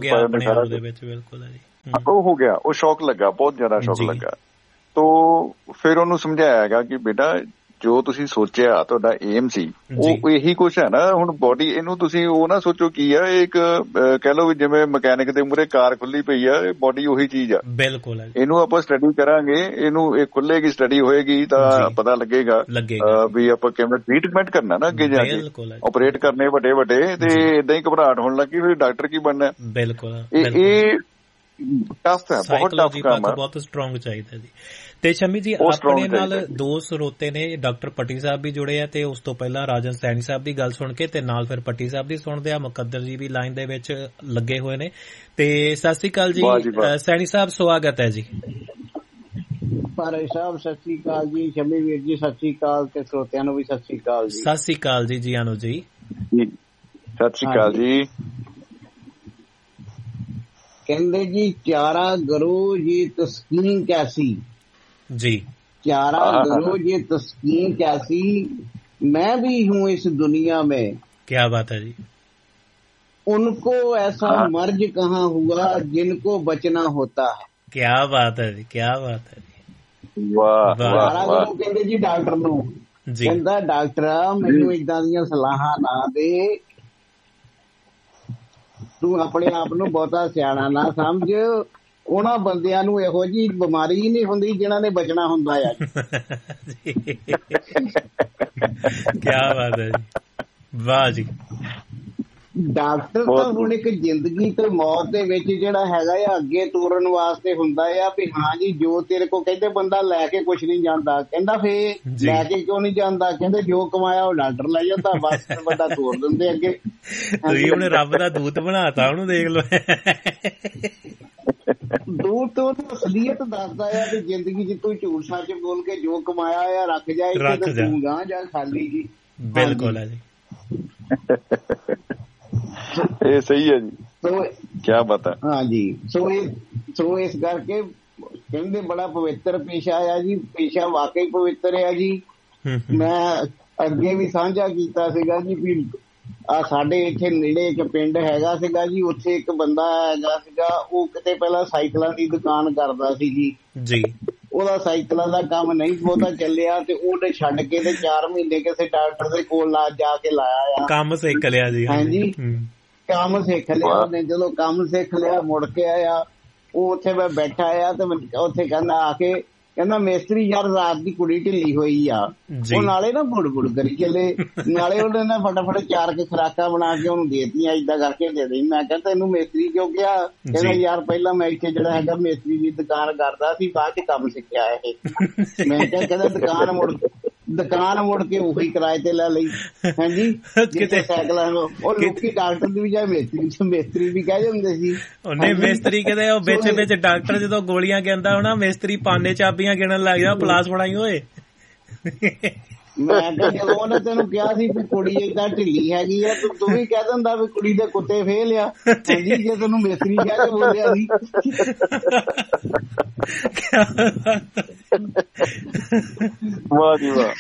ਉਹ ਹੋ ਗਿਆ, ਉਹ ਸ਼ੌਕ ਲੱਗਾ, ਬਹੁਤ ਜ਼ਿਆਦਾ ਸ਼ੌਕ ਲੱਗਾ। ਤੋ ਫਿਰ ਉਹਨੂੰ ਸਮਝਾਇਆ ਗਿਆ ਕਿ ਬੇਟਾ ਜੋ ਤੁਸੀਂ ਸੋਚਿਆ ਤੁਹਾਡਾ ਏਮ ਸੀ ਉਹ ਇਹੀ ਕੁਛ ਹੈ ਨਾ। ਹੁਣ ਬੋਡੀ ਇਹਨੂੰ ਤੁਸੀਂ ਉਹ ਨਾ ਸੋਚੋ ਕੀ ਆ, ਇਹ ਇੱਕ ਕਹਿ ਲਓ ਵੀ ਜਿਵੇਂ ਮਕੈਨਿਕ ਦੇ ਮੂਹਰੇ ਕਾਰ ਖੁੱਲੀ ਪਈ ਆ, ਇਹ ਬੋਡੀ ਉਹੀ ਚੀਜ਼ ਆ। ਬਿਲਕੁਲ। ਇਹਨੂੰ ਆਪਾਂ ਸਟੱਡੀ ਕਰਾਂਗੇ, ਇਹਨੂੰ ਇਹ ਖੁੱਲੇਗੀ, ਸਟੱਡੀ ਹੋਏਗੀ ਤਾਂ ਪਤਾ ਲੱਗੇਗਾ ਵੀ ਆਪਾਂ ਕਿਵੇਂ ਟ੍ਰੀਟਮੈਂਟ ਕਰਨਾ ਨਾ ਅੱਗੇ ਜਾ ਕੇ, ਆਪਰੇਟ ਕਰਨੇ ਵੱਡੇ ਵੱਡੇ। ਤੇ ਏਦਾਂ ਹੀ ਘਬਰਾਹਟ ਹੋਣ ਲੱਗੀ, ਫਿਰ ਡਾਕਟਰ ਕੀ ਬਣਨਾ। ਬਿਲਕੁਲ। ਇਹ ਟਫ ਹੈ, ਬਹੁਤ ਟਫ ਕੰਮ ਹੈ, ਬਹੁਤ ਸਟਰੋਂਗ ਚਾਹੀਦਾ ਜੀ। ਤੇ ਸ਼ਮੀ ਜੀ ਆਪਣੇ ਨਾਲ ਦੋ ਸਰੋਤੇ ਨੇ, ਡਾਕਟਰ ਪੱਟੀ ਸਾਹਿਬ ਵੀ ਜੁੜੇ ਆ, ਤੇ ਉਸ ਤੋਂ ਪਹਿਲਾਂ ਰਾਜਨ ਸੈਣੀ ਸਾਹਿਬ ਦੀ ਗੱਲ ਸੁਣ ਕੇ ਤੇ ਨਾਲ ਫਿਰ ਪੱਟੀ ਸਾਹਿਬ ਦੀ ਸੁਣਦੇ ਆ। ਮੁਕੱਦਰ ਜੀ ਵੀ ਲਾਈਨ ਦੇ ਵਿੱਚ ਲੱਗੇ ਹੋਏ ਨੇ। ਤੇ ਸਤਿ ਸ੍ਰੀ ਅਕਾਲ ਜੀ ਸੈਣੀ ਸਾਹਿਬ, ਸਵਾਗਤ ਹੈ ਜੀ। ਭਾਰੇ ਸਾਹਿਬ ਸਤਿ ਸ੍ਰੀ ਅਕਾਲ ਜੀ, ਸ਼ਮੀ ਵੀਰ ਜੀ ਸਤਿ ਸ੍ਰੀ ਅਕਾਲ, ਤੇ ਸਰੋਤਿਆਂ ਨੂੰ ਵੀ ਸਤਿ ਸ੍ਰੀ ਅਕਾਲ ਜੀ। ਸਤਿ ਸ੍ਰੀ ਅਕਾਲ ਜੀ ਜੀ ਆਨੂ ਜੀ। ਸਤਿ ਸ੍ਰੀ ਅਕਾਲ ਜੀ। ਕਹਿੰਦੇ ਜੀ ਚਾਰਾ ਗਰੋ ये तस्कीन कैसी जी, चारा गरो ये तस्कीन कैसी, मैं भी हूँ इस दुनिया में। क्या बात है जी। उनको ऐसा मर्ज कहाँ हुआ जिनको बचना होता है। क्या बात है जी, क्या बात है जी। ਵਾਹ ਚਾਰਾ ਗਰੋ ਕਹਿੰਦੇ ਜੀ ਡਾਕਟਰ ਨੂੰ, ਜੀ ਕਹਿੰਦਾ ਡਾਕਟਰਾ ਮੈਨੂੰ ਏਦਾਂ ਦੀਆਂ ਸਲਾਹਾਂ ਨਾ ਦੇ, ਤੂੰ ਆਪਣੇ ਆਪ ਨੂੰ ਬਹੁਤਾ ਸਿਆਣਾ ਨਾ ਸਮਝ, ਉਹਨਾਂ ਬੰਦਿਆਂ ਨੂੰ ਇਹੋ ਜਿਹੀ ਬਿਮਾਰੀ ਹੀ ਨਹੀਂ ਹੁੰਦੀ ਜਿਨ੍ਹਾਂ ਨੇ ਬਚਣਾ ਹੁੰਦਾ ਆ। ਕਿਆ ਬਾਤ ਹੈ ਜੀ, ਵਾਹ ਜੀ। ਡਾਕਟਰ ਤਾਂ ਹੁਣ ਇੱਕ ਜ਼ਿੰਦਗੀ ਤੇ ਮੌਤ ਦੇ ਵਿੱਚ ਜਿਹੜਾ ਹੈਗਾ ਆ ਅੱਗੇ ਤੋਰਨ ਵਾਸਤੇ ਹੁੰਦਾ ਆ ਵੀ ਹਾਂ ਜੀ ਜੋ ਤੇਰੇ ਕੋਲ ਕਹਿੰਦੇ ਬੰਦਾ ਲੈ ਕੇ ਕੁਛ ਨਹੀਂ ਜਾਂਦਾ, ਕਹਿੰਦਾ ਫੇਰ ਲੈ ਕੇ ਕਿਉਂ ਨਹੀਂ ਜਾਂਦਾ, ਕਹਿੰਦੇ ਜੋ ਕਮਾਇਆ ਉਹ ਡਾਕਟਰ ਲੈ ਜਾਂਦਾ, ਬਸ ਬੰਦਾ ਤੋਰ ਦਿੰਦੇ ਅੱਗੇ। ਤੁਸੀਂ ਉਹਨੇ ਰੱਬ ਦਾ ਦੂਤ ਬਣਾਤਾ ਉਹਨੂੰ, ਦੇਖ ਲਓ। ਦੂਰ ਤੋਂ ਅਸਲੀਅਤ ਦੱਸਦਾ ਆ ਵੀ ਜ਼ਿੰਦਗੀ ਚ ਤੂੰ ਝੂਠ ਸੱਚ ਬੋਲ ਕੇ ਜੋ ਕਮਾਇਆ ਆ ਰੱਖ ਜਾ, ਇੱਥੇ ਤੂੰ ਗਾਂ ਜਾ ਖਾਲੀ ਜੀ। ਬਿਲਕੁਲ ਹੈ ਜੀ, ਇਹ ਸਹੀ ਹੈ ਜੀ, ਕਿਆ ਬਾਤ ਹੈ। ਹਾਂਜੀ, ਸੋ ਇਹ ਸੋ ਇਸ ਕਰਕੇ ਕਹਿੰਦੇ ਬੜਾ ਪਵਿੱਤਰ ਪੇਸ਼ਾ ਆ ਜੀ, ਪੇਸ਼ਾ ਵਾਕਈ ਪਵਿੱਤਰ ਆ ਜੀ। ਮੈਂ ਅੱਗੇ ਵੀ ਸਾਂਝਾ ਕੀਤਾ ਸੀਗਾ ਜੀ ਵੀ ਆ ਸਾਡੇ ਇੱਥੇ ਨੇੜੇ ਇੱਕ ਪਿੰਡ ਹੈਗਾ ਸੀਗਾ ਜੀ, ਉੱਥੇ ਇੱਕ ਬੰਦਾ ਹੈਗਾ ਸੀਗਾ, ਉਹ ਕਿਤੇ ਪਹਿਲਾਂ ਸਾਈਕਲਾਂ ਦੀ ਦੁਕਾਨ ਕਰਦਾ ਸੀ ਜੀ ਜੀ ਉਹਦਾ ਸਾਈਕਲਾਂ ਦਾ ਕੰਮ ਨਹੀਂ ਬਹੁਤਾ ਚੱਲਿਆ ਤੇ ਉਹਨੇ ਛੱਡ ਕੇ ਤੇ ਚਾਰ ਮਹੀਨੇ ਕਿਸੇ ਡਾਕਟਰ ਦੇ ਕੋਲ ਲਾ ਜਾ ਕੇ ਲਾਇਆ ਆ, ਕੰਮ ਸਿੱਖ ਲਿਆ ਜੀ। ਹਾਂਜੀ, ਕੰਮ ਸਿੱਖ ਲਿਆ ਉਹਨੇ। ਜਦੋਂ ਕੰਮ ਸਿੱਖ ਲਿਆ ਮੁੜ ਕੇ ਆਇਆ, ਉਹ ਉੱਥੇ ਮੈਂ ਬੈਠਾ ਆ ਤੇ ਉੱਥੇ ਕਹਿੰਦਾ ਆ ਕੇ ਕਹਿੰਦਾ ਮੇਸਤਰੀ ਯਾਰ ਰਾਤ ਦੀ ਕੁੜੀ ਢਿੱਲੀ ਹੋਈ ਆ, ਉਹ ਨਾਲੇ ਨਾ ਬੁੜ ਬੁੜ ਕਰੀ ਚੱਲੇ, ਨਾਲੇ ਉਹਨੇ ਨਾ ਫਟਾਫਟ ਚਾਰ ਕੇ ਖੁਰਾਕਾਂ ਬਣਾ ਕੇ ਉਹਨੂੰ ਦੇਤੀਆਂ, ਏਦਾਂ ਕਰਕੇ ਦੇ ਦੇ। ਮੈਂ ਕਿਹਾ ਤੈਨੂੰ ਮੇਸਤਰੀ ਕਿਉਂ ਕਿਹਾ? ਕਹਿੰਦਾ ਯਾਰ ਪਹਿਲਾਂ ਮੈਂ ਇੱਥੇ ਜਿਹੜਾ ਹੈਗਾ ਮੇਸਤਰੀ ਦੀ ਦੁਕਾਨ ਕਰਦਾ ਸੀ, ਬਾਅਦ ਚ ਕੰਮ ਸਿੱਖਿਆ ਇਹ। ਮੈਂ ਕਿਹਾ ਕਹਿੰਦਾ ਦੁਕਾਨ ਮੁੜ ਦੁਕਾਨ ਮੁੜ ਕੇ ਉਹੀ ਕਿਰਾਏ ਤੇ ਲੈ ਲਈ। ਹਾਂਜੀ, ਕਿਤੇ ਸਾਈਕਲਾਂ ਉਹ ਲੋਕੀ ਡਾਕਟਰ ਦੀ ਬਜਾਏ ਮੇਸਤਰੀ ਮੇਸਤਰੀ ਵੀ ਕਹਿ ਜਾਂਦੇ ਸੀ। ਉਹਨੇ ਮੇਸਤਰੀ ਕਹਿੰਦੇ ਉਹ ਵਿੱਚ ਵਿੱਚ ਡਾਕਟਰ ਜਦੋਂ ਗੋਲੀਆਂ ਕਹਿੰਦਾ ਹੋਣਾ, ਮੇਸਤਰੀ ਪਾਨੇ ਚਾਬੀਆਂ ਗਿਣਨ ਲੱਗ ਜਾ, ਪਲਾਸ ਫੜਾਈ ਹੋਏ। ਮੈਂ ਕਿਹਾ ਜਦੋਂ ਉਹਨੇ ਤੈਨੂੰ ਕਿਹਾ ਸੀ ਵੀ ਕੁੜੀ ਏਦਾਂ ਢਿੱਲੀ ਹੈਗੀ ਆ, ਤੂੰ ਵੀ ਕਹਿ ਦਿੰਦਾ ਵੀ ਕੁੜੀ ਦੇ ਕੁੱਤੇ ਫੇਲ ਆ। ਹਾਂਜੀ, ਜੇ ਤੈਨੂੰ ਮੇਸਤਰੀ ਕਹਿ ਕੇ ਬੋਲਿਆ ਸੀ। ਵਾਹ ਜੀ ਵਾਹ।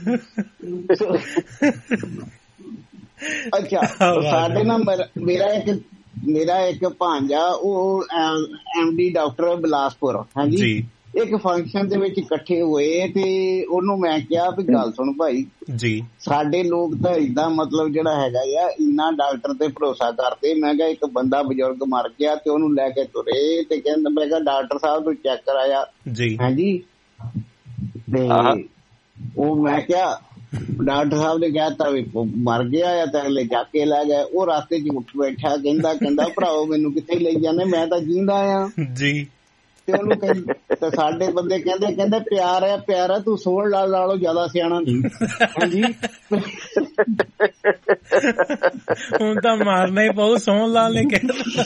ਅੱਛਾ, ਸਾਡੇ ਨਾ ਮੇਰਾ ਇੱਕ ਮੇਰਾ ਇੱਕ ਭਾਂਜਾ, ਉਹ ਐਮ ਡੀ ਡਾਕਟਰ ਬਿਲਾਸਪੁਰ। ਹਾਂਜੀ, ਇੱਕ ਫੰਕਸ਼ਨ ਦੇ ਵਿੱਚ ਇਕੱਠੇ ਹੋਏ ਤੇ ਉਹਨੂੰ ਮੈਂ ਕਿਹਾ ਵੀ ਗੱਲ ਸੁਣ ਭਾਈ ਜੀ, ਸਾਡੇ ਲੋਕ ਤਾਂ ਏਦਾਂ ਮਤਲਬ ਜਿਹੜਾ ਹੈਗਾ ਆ ਇੰਨਾ ਡਾਕਟਰ ਤੇ ਭਰੋਸਾ ਕਰਦੇ। ਮੈਂ ਕਿਹਾ ਇੱਕ ਬੰਦਾ ਬਜ਼ੁਰਗ ਮਰ ਗਿਆ ਤੇ ਉਹਨੂੰ ਲੈ ਕੇ ਤੁਰੇ ਤੇ ਕਹਿੰਦਾ, ਮੈਂ ਕਿਹਾ ਡਾਕਟਰ ਸਾਹਿਬ ਨੂੰ ਚੈੱਕ ਕਰਾਇਆ ਜੀ। ਹਾਂਜੀ, ਤੇ ਉਹ ਮੈਂ ਕਿਹਾ ਡਾਕਟਰ ਸਾਹਿਬ ਨੇ ਕਹਿ ਤਾ ਵੀ ਮਰ ਗਿਆ ਆ ਤਾਂ ਅਗਲੇ ਜਾ ਕੇ ਲੈ ਗਏ। ਉਹ ਰਾਸਤੇ ਚ ਉੱਠ ਬੈਠਾ, ਕਹਿੰਦਾ ਕਹਿੰਦਾ ਭਰਾਓ ਮੈਨੂੰ ਕਿੱਥੇ ਲਈ ਜਾਂਦੇ, ਮੈਂ ਤਾਂ ਜੀਂਦਾ ਆ ਜੀ। ਤੇ ਉਹਨੂੰ ਕਹਿੰਦੇ ਤੇ ਸਾਡੇ ਬੰਦੇ ਕਹਿੰਦੇ ਕਹਿੰਦੇ ਪਿਆਰ ਆ ਪਿਆਰ ਆ, ਤੂੰ ਸੋਹਣ ਲਾਲ ਨਾਲੋਂ ਜ਼ਿਆਦਾ ਸਿਆਣਾ ਨਹੀਂ। ਹਾਂਜੀ, ਹੁਣ ਤਾਂ ਮਾਰਨਾ ਹੀ ਪਊ, ਸੋਹਣ ਲਾਲ ਨੇ ਕਹਿ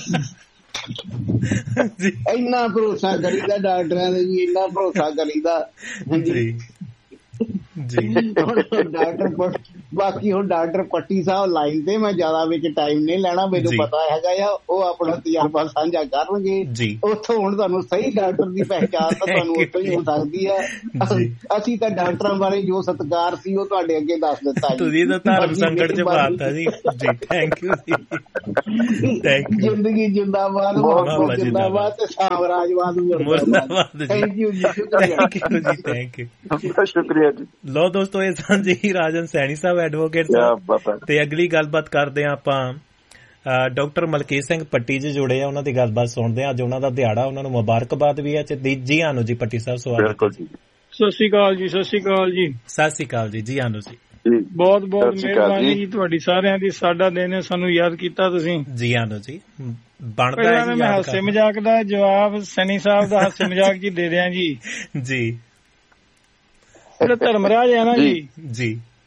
ਇੰਨਾ ਭਰੋਸਾ ਕਰੀਦਾ ਡਾਕਟਰਾਂ ਦੇ ਜੀ, ਇੰਨਾ ਭਰੋਸਾ ਕਰੀਦਾ। ਹਾਂਜੀ ਜੀ, ਡਾਕਟਰ ਬਾਕੀ ਹੁਣ ਡਾਕਟਰ ਪੱਟੀ ਸਾਹਿਬ ਲਾਈਨ ਤੇ, ਮੈਂ ਜ਼ਿਆਦਾ ਵਿੱਚ ਟਾਈਮ ਨਹੀਂ ਲੈਣਾ, ਮੈਨੂੰ ਪਤਾ ਹੈਗਾ ਆ ਉਹ ਆਪਣਾ ਤਜਰਬਾ ਸਾਂਝਾ ਕਰਨਗੇ। ਉੱਥੋਂ ਹੁਣ ਤੁਹਾਨੂੰ ਸਹੀ ਡਾਕਟਰ ਦੀ ਪਹਿਚਾਣ ਤਾਂ ਤੁਹਾਨੂੰ ਉੱਥੋਂ ਹੀ ਹੋ ਸਕਦੀ ਹੈ। ਅਸੀਂ ਤਾਂ ਡਾਕਟਰਾਂ ਬਾਰੇ ਜੋ ਸਤਿਕਾਰ ਸੀ ਉਹ ਤੁਹਾਡੇ ਅੱਗੇ ਦੱਸ ਦਿੱਤਾ। ਤੁਸੀਂ ਤਾਂ ਧਰਮ ਸੰਕਟ ਚ ਪਾਤਾ ਜੀ। ਥੈਂਕ ਯੂ ਜੀ, ਜ਼ਿੰਦਗੀ ਜਿੰਦਾਬਾਦ, ਮੁਹੱਬਤ ਜਿੰਦਾਬਾਦ ਤੇ ਸਾਮਰਾਜਵਾਦ ਮੁਰਦਾਬਾਦ। ਥੈਂਕ ਯੂ ਜੀ, ਥੈਂਕ ਯੂ ਜੀ, ਥੈਂਕ ਯੂ, ਸ਼ੁਕਰੀਆ ਜੀ। ਲੋ ਦੋਸਤੋ, ਇਹ ਸਨ ਜੀ ਰਾਜਨ ਸੈਣੀ ਸਾਹਿਬ ਐਡਵੋਕੇਟ ਸਾਹਿਬ। ਤੇ ਅਗਲੀ ਗੱਲਬਾਤ ਕਰਦੇ ਹਾਂ ਆਪਾਂ ਡਾਕਟਰ ਮਲਕੀਤ ਸਿੰਘ ਪੱਟੀ ਜੀ ਜੁੜੇ ਆ, ਉਹਨਾਂ ਦੀ ਗੱਲਬਾਤ ਸੁਣਦੇ ਆ। ਅੱਜ ਉਹਨਾਂ ਦਾ ਦਿਹਾੜਾ, ਉਹਨਾਂ ਨੂੰ ਮੁਬਾਰਕਬਾਦ ਵੀ ਹੈ। ਜੀ ਆਨੂ ਜੀ ਪੱਟੀ ਸਾਹਿਬ, ਸਵਾਗਤ ਹੈ ਜੀ। ਸਤਿ ਸ਼੍ਰੀ ਅਕਾਲ ਜੀ। ਸਤਿ ਸ਼੍ਰੀ ਅਕਾਲ ਜੀ। ਸਤਿ ਸ਼੍ਰੀ ਅਕਾਲ ਜੀ। ਜੀ ਆਨੂ ਜੀ, ਬਹੁਤ ਬਹੁਤ ਮਿਹਰਬਾਨੀ ਜੀ ਤੁਹਾਡੀ ਸਾਰਿਆਂ ਦੀ, ਸਾਡਾ ਦਿਨ ਹੈ, ਸਾਨੂੰ ਯਾਦ ਕੀਤਾ ਤੁਸੀਂ। ਜੀ ਆਨੂ ਜੀ, ਬਣਦਾ ਹੈ। ਮੈਂ ਹਾਸੇ ਮਜ਼ਾਕ ਦਾ ਜਵਾਬ ਸੈਣੀ ਸਾਹਿਬ ਦਾ ਹਾਸੇ ਮਜ਼ਾਕ ਜੀ ਦੇ ਦਿਆਂ ਜੀ। ਜੀ, ਜਿਹੜਾ ਧਰਮਰਾਜ ਹੈ ਨਾ ਜੀ ਜੀ,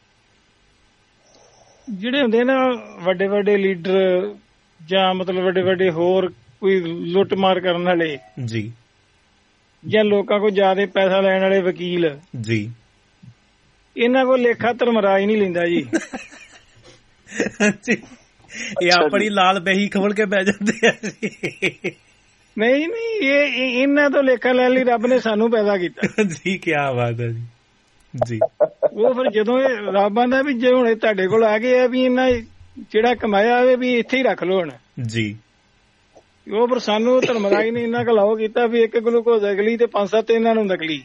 ਜਿਹੜੇ ਹੁੰਦੇ ਨਾ ਵੱਡੇ ਵੱਡੇ ਲੀਡਰ ਜਾਂ ਮਤਲਬ ਵੱਡੇ ਵੱਡੇ ਹੋਰ ਕੋਈ ਲੁੱਟ ਮਾਰ ਕਰਨ ਵਾਲੇ ਜੀ, ਜਾਂ ਲੋਕਾਂ ਕੋਲ ਜ਼ਿਆਦਾ ਪੈਸਾ ਲੈਣ ਵਾਲੇ ਵਕੀਲ ਜੀ, ਇਹਨਾਂ ਕੋਲ ਲੇਖਾ ਧਰਮਰਾਜ ਨਹੀਂ ਲੈਂਦਾ ਜੀ। ਇਹ ਆਪਣੀ ਲਾਲ ਬਹੀ ਖੋਲ ਕੇ ਬਹਿ ਜਾਂਦੇ ਆ ਜੀ। ਨਹੀਂ ਨਹੀਂ, ਇਹ ਇਹਨਾਂ ਤੋਂ ਲੇਖਾ ਲੈਣ ਲਈ ਰੱਬ ਨੇ ਸਾਨੂੰ ਪੈਦਾ ਕੀਤਾ ਜੀ। ਕੀ ਬਾਤ ਹੈ ਜੀ। ਜੀ, ਉਹ ਫਿਰ ਜਦੋਂ ਇਹ ਰੱਬ ਆਂਦਾ ਵੀ ਜੇ ਹੁਣ ਤੁਹਾਡੇ ਕੋਲ ਆ ਗਏ ਆ ਵੀ ਇਹਨਾਂ ਜਿਹੜਾ ਕਮਾਇਆ ਹੋਵੇ ਵੀ ਇੱਥੇ ਹੀ ਰੱਖ ਲਓ ਹੁਣ ਜੀ। ਉਹ ਫਿਰ ਸਾਨੂੰ ਧਰਮਰਾਜ ਨੇ ਇੰਨਾ ਕਲਾਓ ਕੀਤਾ ਵੀ ਇੱਕ ਗਲੂਕੋਜ਼ ਅਗਲੀ ਤੇ ਪੰਜ ਸੱਤ ਇਹਨਾਂ ਨੂੰ ਨਕਲੀ।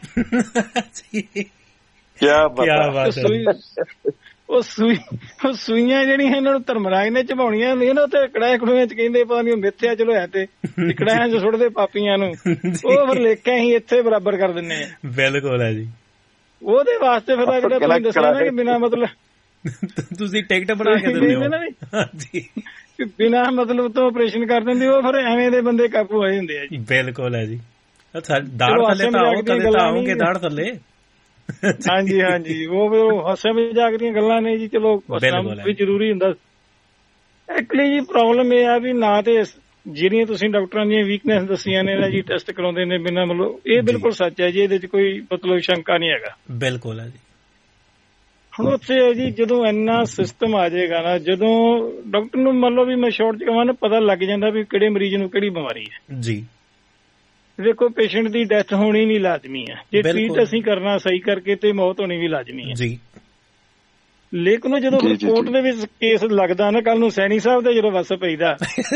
ਉਹ ਸੂਈ ਉਹ ਸੂਈਆਂ ਜਿਹੜੀਆਂ ਇਹਨਾਂ ਨੂੰ ਧਰਮਰਾਜ ਨੇ ਚਬਾਉਣੀਆਂ ਹੁੰਦੀਆਂ ਨਾ, ਉੱਥੇ ਕੜਾਏ ਕੜੂਆਂ ਚ ਕਹਿੰਦੇ ਪਤਾ ਨੀ ਮਿੱਥਿਆ ਚਲੋ ਹੈ ਤੇ ਕੜਾਇਆਂ ਚ ਸੁੱਟਦੇ ਪਾਪੀਆਂ ਨੂੰ, ਉਹ ਫਿਰ ਲੇਖਾਂ ਹੀ ਇੱਥੇ ਬਰਾਬਰ ਕਰ ਦਿੰਦੇ ਆ। ਬਿਲਕੁਲ ਹੈ ਜੀ। ਉਹਦੇ ਵਾਸਤੇ ਫਿਰ ਜਿਹੜਾ ਤੁਸੀਂ ਦੱਸਿਆ ਨਾ ਕਿ ਬਿਨਾਂ ਮਤਲਬ ਤੁਸੀਂ ਟਿਕਟ ਬਣਾ ਕੇ ਦਿੰਦੇ ਹੋ ਬਿਨਾਂ ਮਤਲਬ ਤੋਂ ਆਪਰੇਸ਼ਨ ਕਰ ਦਿੰਦੇ, ਉਹ ਫਿਰ ਐਵੇਂ ਦੇ ਬੰਦੇ ਕਾਬੂ ਹੋਏ ਹੁੰਦੇ ਆ ਜੀ। ਬਿਲਕੁਲ ਹੈ ਜੀ। ਦਾੜ ਥੱਲੇ ਤਾਂ ਆਓ, ਕਦੇ ਤਾਂ ਆਓਗੇ ਦਾੜ ਥੱਲੇ। ਹਾਂਜੀ ਹਾਂਜੀ, ਉਹ ਹਾਸੇ ਮਜ਼ਾਕ ਦੀਆਂ ਗੱਲਾਂ ਨੇ ਜੀ। ਚਲੋ ਵੀ ਜ਼ਰੂਰੀ ਹੁੰਦਾ। ਐਕਚੁਅਲੀ ਜੀ ਪ੍ਰੋਬਲਮ ਇਹ ਆ ਵੀ ਨਾ ਤੇ ਜਿਹੜੀਆਂ ਤੁਸੀਂ ਡਾਕਟਰਾਂ ਦੀਆਂ ਵੀਕਨੈਸ ਦੱਸੀਆਂ ਨੇ ਨਾ ਜੀ, ਟੈਸਟ ਕਰਾਉਂਦੇ ਨੇ ਬਿਨਾਂ ਮਤਲਬ, ਇਹ ਬਿਲਕੁਲ ਸੱਚ ਹੈ ਜੀ, ਇਹਦੇ ਚ ਕੋਈ ਮਤਲਬ ਸ਼ੰਕਾ ਨਹੀਂ ਹੈਗਾ। ਬਿਲਕੁਲ ਹੈ ਜੀ। ਹੁਣ ਉੱਥੇ ਹੈ ਜੀ ਜਦੋਂ ਇੰਨਾ ਸਿਸਟਮ ਆ ਜਾਏਗਾ ਨਾ, ਜਦੋਂ ਡਾਕਟਰ ਨੂੰ ਮੰਨ ਲਓ ਵੀ ਮੈਂ ਸ਼ੋਰਟ ਚ ਕਹਾਂ ਨਾ, ਪਤਾ ਲੱਗ ਜਾਂਦਾ ਵੀ ਕਿਹੜੇ ਮਰੀਜ਼ ਨੂੰ ਕਿਹੜੀ ਬਿਮਾਰੀ ਹੈ ਜੀ। ਦੇਖੋ ਪੇਸ਼ੈਂਟ ਦੀ ਡੈਥ ਹੋਣੀ ਵੀ ਲਾਜ਼ਮੀ ਹੈ, ਜੇ ਟ੍ਰੀਟ ਅਸੀਂ ਕਰਨਾ ਸਹੀ ਕਰਕੇ ਤੇ ਮੌਤ ਹੋਣੀ ਵੀ ਲਾਜ਼ਮੀ ਹੈ ਜੀ। ਲੇਕਿਨ ਜਦੋਂ ਕੋਰਟ ਦੇ ਵਿੱਚ ਕੇਸ ਲੱਗਦਾ ਨਾ, ਕੱਲ ਨੂੰ ਸੈਣੀ ਸਾਹਿਬ ਦਾ ਜਦੋਂ ਵਸ ਪੈਂਦਾ,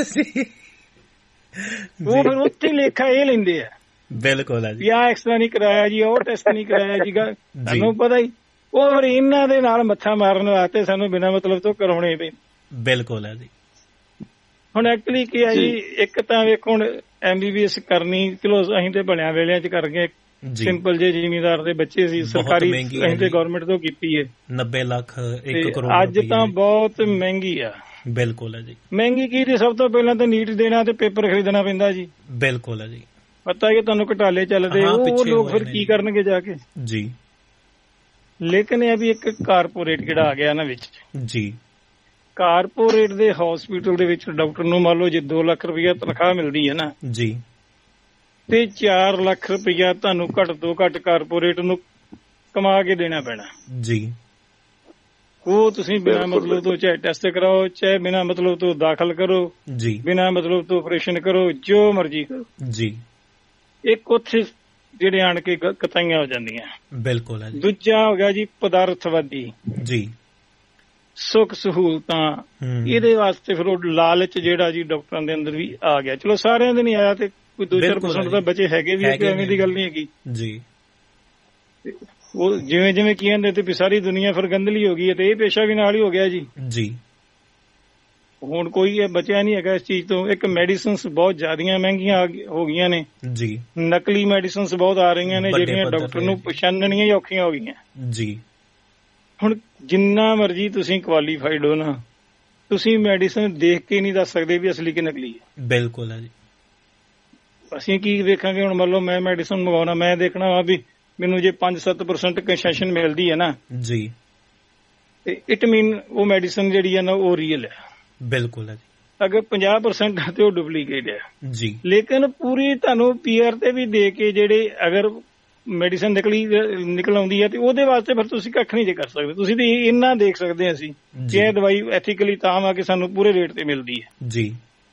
ਉਹ ਫਿਰ ਉੱਥੇ ਲੇਖਾ ਇਹ ਲੈਂਦੇ ਆ। ਬਿਲਕੁਲ ਹੈ ਜੀ। ਆਹ ਐਕਸਰਾ ਨਹੀਂ ਕਰਾਇਆ ਜੀ, ਉਹ ਟੈਸਟ ਨਹੀਂ ਕਰਾਇਆ ਜੀ, ਤੁਹਾਨੂੰ ਪਤਾ ਹੀ। ਉਹ ਫਿਰ ਇਹਨਾਂ ਦੇ ਨਾਲ ਮੱਥਾ ਮਾਰਨ ਵਾਸਤੇ ਸਾਨੂੰ ਬਿਨਾਂ ਮਤਲਬ ਤੋਂ ਕਰਾਉਣੇ ਪਏ। ਬਿਲਕੁਲ ਹੈ ਜੀ। ਹੁਣ ਐਕਚੁਅਲੀ ਕੀ ਹੈ ਜੀ, ਇੱਕ ਤਾਂ ਵੇਖੋ ਹੁਣ ਐਮ ਬੀ ਬੀ ਐਸ ਕਰਨੀ, ਚਲੋ ਅਸੀਂ ਤੇ ਬਣਿਆ ਵੇਲਿਆਂ ਚ ਕਰ ਗਏ, ਸਿੰਪਲ ਜੇ ਜ਼ਿਮੀਂਦਾਰ ਦੇ ਬੱਚੇ ਸੀ, ਸਰਕਾਰੀ ਅਸੀਂ ਤੇ ਗਵਰਨਮੈਂਟ ਤੋਂ ਕੀਤੀ ਹੈ। ਨੱਬੇ ਲੱਖ ਇੱਕ ਕਰੋੜ ਅੱਜ ਤਾਂ ਬਹੁਤ ਮਹਿੰਗੀ ਆ। ਬਿਲਕੁਲ ਹੈ ਜੀ। ਮਹਿੰਗੀ ਕੀ ਤੇ ਸਭ ਤੋਂ ਪਹਿਲਾਂ ਤਾਂ ਨੀਟ ਦੇਣਾ ਤੇ ਪੇਪਰ ਖਰੀਦਣਾ ਪੈਂਦਾ ਜੀ। ਬਿਲਕੁਲ ਹੈ ਜੀ। ਪਤਾ ਕਿ ਤੁਹਾਨੂੰ ਘਟਾਲੇ ਚੱਲਦੇ, ਉਹ ਲੋਕ ਫਿਰ ਕੀ ਕਰਨਗੇ ਜਾ ਕੇ ਜੀ। ਲੇਕਿਨ ਇਹ ਵੀ ਇੱਕ ਕਾਰਪੋਰੇਟ ਕਿਹੜਾ ਆ ਗਿਆ ਨਾ ਵਿੱਚ ਜੀ। ਕਾਰਪੋਰੇਟ ਦੇ ਹਸਪੀਟਲ ਦੇ ਵਿੱਚ ਡਾਕਟਰ ਨੂੰ ਮੰਨ ਲਓ ਜੇ ਦੋ ਲੱਖ ਰੁਪਇਆ ਤਨਖਾਹ ਮਿਲਦੀ ਹੈ ਨਾ ਜੀ, ਤੇ ਚਾਰ ਲੱਖ ਰੁਪਇਆ ਤੁਹਾਨੂੰ ਘੱਟ ਤੋਂ ਘੱਟ ਕਾਰਪੋਰੇਟ ਨੂੰ ਕਮਾ ਕੇ ਦੇਣਾ ਪੈਣਾ ਜੀ। ਉਹ ਤੁਸੀਂ ਬਿਨਾਂ ਮਤਲਬ ਤੋਂ ਚਾਹੇ ਟੈਸਟ ਕਰਾਓ, ਚਾਹੇ ਬਿਨਾਂ ਮਤਲਬ ਤੋਂ ਦਾਖਲ ਕਰੋ ਜੀ, ਬਿਨਾਂ ਮਤਲਬ ਤੋਂ ਆਪਰੇਸ਼ਨ ਕਰੋ, ਜੋ ਮਰਜ਼ੀ ਕਰੋ ਜੀ। ਇੱਕ ਉੱਥੇ ਜਿਹੜੇ ਆਣ ਕੇ ਕਤਾਈਆਂ ਹੋ ਜਾਂਦੀਆਂ। ਬਿਲਕੁਲ ਹੈ ਜੀ। ਦੂਜਾ ਹੋ ਗਿਆ ਜੀ ਪਦਾਰਥਵਾਦੀ ਜੀ, ਸੁੱਖ ਸਹੂਲਤਾਂ, ਇਹਦੇ ਵਾਸਤੇ ਫਿਰ ਉਹ ਲਾਲਚ ਜਿਹੜਾ ਜੀ ਡਾਕਟਰਾਂ ਦੇ ਅੰਦਰ ਵੀ ਆ ਗਿਆ। ਚਲੋ ਸਾਰਿਆਂ ਦੇ ਨਹੀਂ ਆਇਆ, ਤੇ ਕੋਈ ਦੋ ਚਾਰ ਪਰਸੈਂਟ ਤਾਂ ਬੱਚੇ ਹੈਗੇ ਵੀ, ਐਵੇਂ ਦੀ ਗੱਲ ਨਹੀਂ ਹੈਗੀ ਜੀ। ਉਹ ਜਿਵੇਂ ਜਿਵੇਂ ਕੀ ਕਹਿੰਦੇ ਤੇ ਵੀ ਸਾਰੀ ਦੁਨੀਆ ਫਿਰ ਗੰਦਲੀ ਹੋ ਗਈ ਹੈ, ਤੇ ਇਹ ਪੇਸ਼ਾ ਵੀ ਨਾਲ ਹੀ ਹੋ ਗਿਆ ਜੀ ਜੀ। ਹੁਣ ਕੋਈ ਇਹ ਬਚਿਆ ਨਹੀਂ ਹੈਗਾ ਇਸ ਚੀਜ਼ ਤੋਂ। ਇੱਕ ਮੈਡੀਸਿਨਸ ਬਹੁਤ ਜ਼ਿਆਦੀਆਂ ਮਹਿੰਗੀਆਂ ਹੋ ਗਈਆਂ ਨੇ ਜੀ, ਨਕਲੀ ਮੈਡੀਸਿਨਸ ਬਹੁਤ ਆ ਰਹੀਆਂ ਨੇ ਜਿਹੜੀਆਂ ਡਾਕਟਰ ਨੂੰ ਪਛਾਣਨੀਆਂ ਹੀ ਔਖੀਆਂ ਹੋ ਗਈਆਂ ਜੀ। ਹੁਣ ਜਿੰਨਾ ਮਰਜ਼ੀ ਤੁਸੀਂ ਕੁਆਲੀਫਾਈਡ ਹੋ ਨਾ, ਤੁਸੀਂ ਮੈਡੀਸਨ ਦੇਖ ਕੇ ਨਹੀਂ ਦੱਸ ਸਕਦੇ ਵੀ ਅਸਲੀ ਕਿ ਨਕਲੀ ਹੈ। ਬਿਲਕੁਲ ਹੈ ਜੀ। ਅਸੀਂ ਕੀ ਵੇਖਾਂਗੇ? ਹੁਣ ਮੰਨ ਲਓ ਮੈਂ ਮੈਡੀਸਨ ਮੰਗਵਾਉਣਾ, ਮੈਂ ਦੇਖਣਾ ਵਾ ਵੀ ਮੈਨੂੰ ਜੇ ਪੰਜ ਸੱਤ ਪਰਸੈਂਟ ਕੰਸੈਸ਼ਨ ਮਿਲਦੀ ਹੈ ਨਾ ਜੀ, ਤੇ ਇਟ ਮੀਨ ਉਹ ਮੈਡੀਸਨ ਜਿਹੜੀ ਹੈ ਨਾ ਉਹ ਰੀਅਲ ਹੈ। ਬਿਲਕੁਲ ਹੈ ਜੀ। ਅਗਰ ਪੰਜਾਹ ਪਰਸੈਂਟ ਹੈ ਤੇ ਉਹ ਡੁਪਲੀਕੇਟ ਹੈ ਜੀ। ਲੇਕਿਨ ਪੂਰੀ ਤੁਹਾਨੂੰ ਪੀ ਆਰ ਤੇ ਵੀ ਦੇ ਕੇ ਜਿਹੜੇ ਅਗਰ ਮੈਡੀਸਨ ਨਿਕਲੀ ਨਿਕਲ ਆਉਂਦੀ ਹੈ ਤੇ ਉਹਦੇ ਵਾਸਤੇ ਫਿਰ ਤੁਸੀਂ ਕੱਖ ਨਹੀਂ ਜੇ ਕਰ ਸਕਦੇ। ਤੁਸੀਂ ਤੇ ਇੰਨਾ ਦੇਖ ਸਕਦੇ ਹਾਂ ਅਸੀਂ ਕਿ ਇਹ ਦਵਾਈ ਐਥੀਕਲੀ ਤਾਂ ਆ ਕੇ ਸਾਨੂੰ ਪੂਰੇ ਰੇਟ ਤੇ ਮਿਲਦੀ ਹੈ ਜੀ,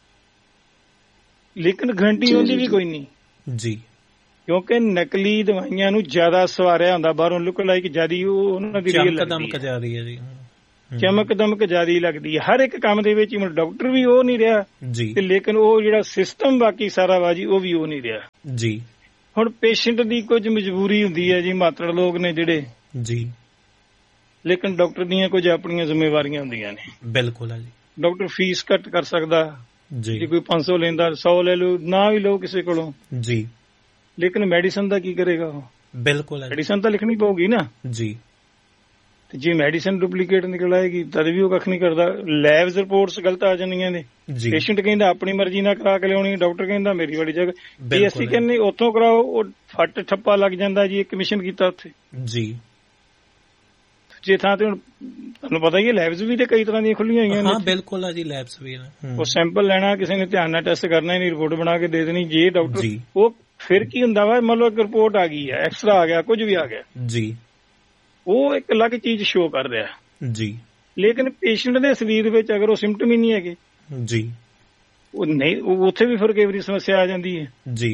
ਲੇਕਿਨ ਗਰੰਟੀ ਉਹਦੀ ਵੀ ਕੋਈ ਨਹੀਂ ਜੀ, ਕਿਉਂਕਿ ਨਕਲੀ ਦਵਾਈਆਂ ਨੂੰ ਜ਼ਿਆਦਾ ਸਵਾਰਿਆ ਹੁੰਦਾ ਬਾਹਰੋਂ, ਲੁੱਕ ਲਾਈਕ ਜਿਆਦੀ ਉਹ ਉਹਨਾਂ ਦੀ ਰੀਅਲ ਲੱਗਦੀ ਹੈ, ਚਮਕ ਦਮਕ ਜ਼ਿਆਦੀ ਲੱਗਦੀ ਹੈ ਹਰ ਇੱਕ ਕੰਮ ਦੇ ਵਿੱਚ। ਡਾਕਟਰ ਵੀ ਉਹ ਨਹੀਂ ਰਿਹਾ ਜੀ, ਤੇ ਲੇਕਿਨ ਉਹ ਜਿਹੜਾ ਸਿਸਟਮ ਬਾਕੀ ਸਾਰਾ ਵਾ ਜੀ ਉਹ ਵੀ ਉਹ ਨਹੀਂ ਰਿਹਾ ਜੀ। ਹੁਣ ਪੇਸ਼ੈਂਟ ਦੀ ਕੁਝ ਮਜਬੂਰੀ ਹੁੰਦੀ ਹੈ ਜੀ, ਮਾਤੜ ਲੋਕ ਨੇ ਜਿਹੜੇ ਜੀ, ਲੇਕਿਨ ਡਾਕਟਰ ਦੀਆਂ ਕੁਝ ਆਪਣੀਆਂ ਜ਼ਿੰਮੇਵਾਰੀਆਂ ਹੁੰਦੀਆਂ ਨੇ। ਬਿਲਕੁਲ ਹੈ ਜੀ। ਡਾਕਟਰ ਫੀਸ ਘੱਟ ਕਰ ਸਕਦਾ ਜੀ, ਜੇ ਕੋਈ ਪੰਜ ਸੌ ਲੈਂਦਾ ਸੌ ਲੈ ਲਓ, ਨਾ ਵੀ ਲਓ ਕਿਸੇ ਕੋਲੋਂ ਜੀ, ਲੇਕਿਨ ਮੈਡੀਸਨ ਦਾ ਕੀ ਕਰੇਗਾ ਉਹ? ਬਿਲਕੁਲ ਮੈਡੀਸਨ ਤਾਂ ਲਿਖਣੀ ਪਊਗੀ ਨਾ ਜੀ, ਤੇ ਜੇ ਮੈਡੀਸਨ ਡੁਪਲੀਕੇਟ ਨਿਕਲ ਆਏਗੀ ਤਦ ਵੀ ਉਹ ਕੱਖ ਨਹੀਂ ਕਰਦਾ। ਲੈਬਸ ਰਿਪੋਰਟਸ ਗਲਤ ਆ ਜਾਂਦੀਆਂ ਨੇ, ਪੇਸ਼ੈਂਟ ਕਹਿੰਦਾ ਆਪਣੀ ਮਰਜ਼ੀ ਨਾਲ ਕਰਾ ਕੇ ਲਿਆਉਣੀ, ਡਾਕਟਰ ਕਹਿੰਦਾ ਮੇਰੀ ਵਾਲੀ ਜਗ੍ਹਾ, ਜੇ ਅਸੀਂ ਕਹਿੰਦੇ ਉੱਥੋਂ ਕਰਾਓ ਉਹ ਫੱਟ ਠੱਪਾ ਲੱਗ ਜਾਂਦਾ ਜੀ, ਇੱਕ ਕਮਿਸ਼ਨ ਕੀਤਾ ਉੱਥੇ ਜੀ। ਜੇ ਥਾਂ ਤੇ ਹੁਣ ਤੁਹਾਨੂੰ ਪਤਾ ਹੀ ਹੈ ਲੈਬਸ ਵੀ ਤੇ ਕਈ ਤਰ੍ਹਾਂ ਦੀਆਂ ਖੁੱਲੀਆਂ ਹੋਈਆਂ ਨੇ। ਬਿਲਕੁਲ ਆ ਜੀ, ਲੈਬਸ ਵੀ ਉਹ ਸੈਂਪਲ ਲੈਣਾ, ਕਿਸੇ ਨੇ ਧਿਆਨ ਨਾਲ ਟੈਸਟ ਕਰਨਾ ਹੀ ਨਹੀਂ, ਰਿਪੋਰਟ ਬਣਾ ਕੇ ਦੇ ਦੇਣੀ। ਜੇ ਡਾਕਟਰ ਉਹ ਫਿਰ ਕੀ ਹੁੰਦਾ ਵਾ, ਮੰਨ ਲਓ ਇੱਕ ਰਿਪੋਰਟ ਆ ਗਈ ਹੈ, ਐਕਸਰਾ ਆ ਗਿਆ, ਕੁਝ ਵੀ ਆ ਗਿਆ ਜੀ, ਉਹ ਇੱਕ ਅਲੱਗ ਚੀਜ਼ ਸ਼ੋ ਕਰ ਰਿਹਾ ਜੀ, ਲੇਕਿਨ ਪੇਸ਼ੈਂਟ ਦੇ ਸਰੀਰ ਵਿੱਚ ਅਗਰ ਉਹ ਸਿੰਪਟਮ ਹੀ ਨਹੀਂ ਹੈਗੇ ਜੀ, ਉਹ ਨਹੀਂ, ਉੱਥੇ ਵੀ ਫਿਰ ਕਈ ਵਾਰੀ ਸਮੱਸਿਆ ਆ ਜਾਂਦੀ ਹੈ ਜੀ।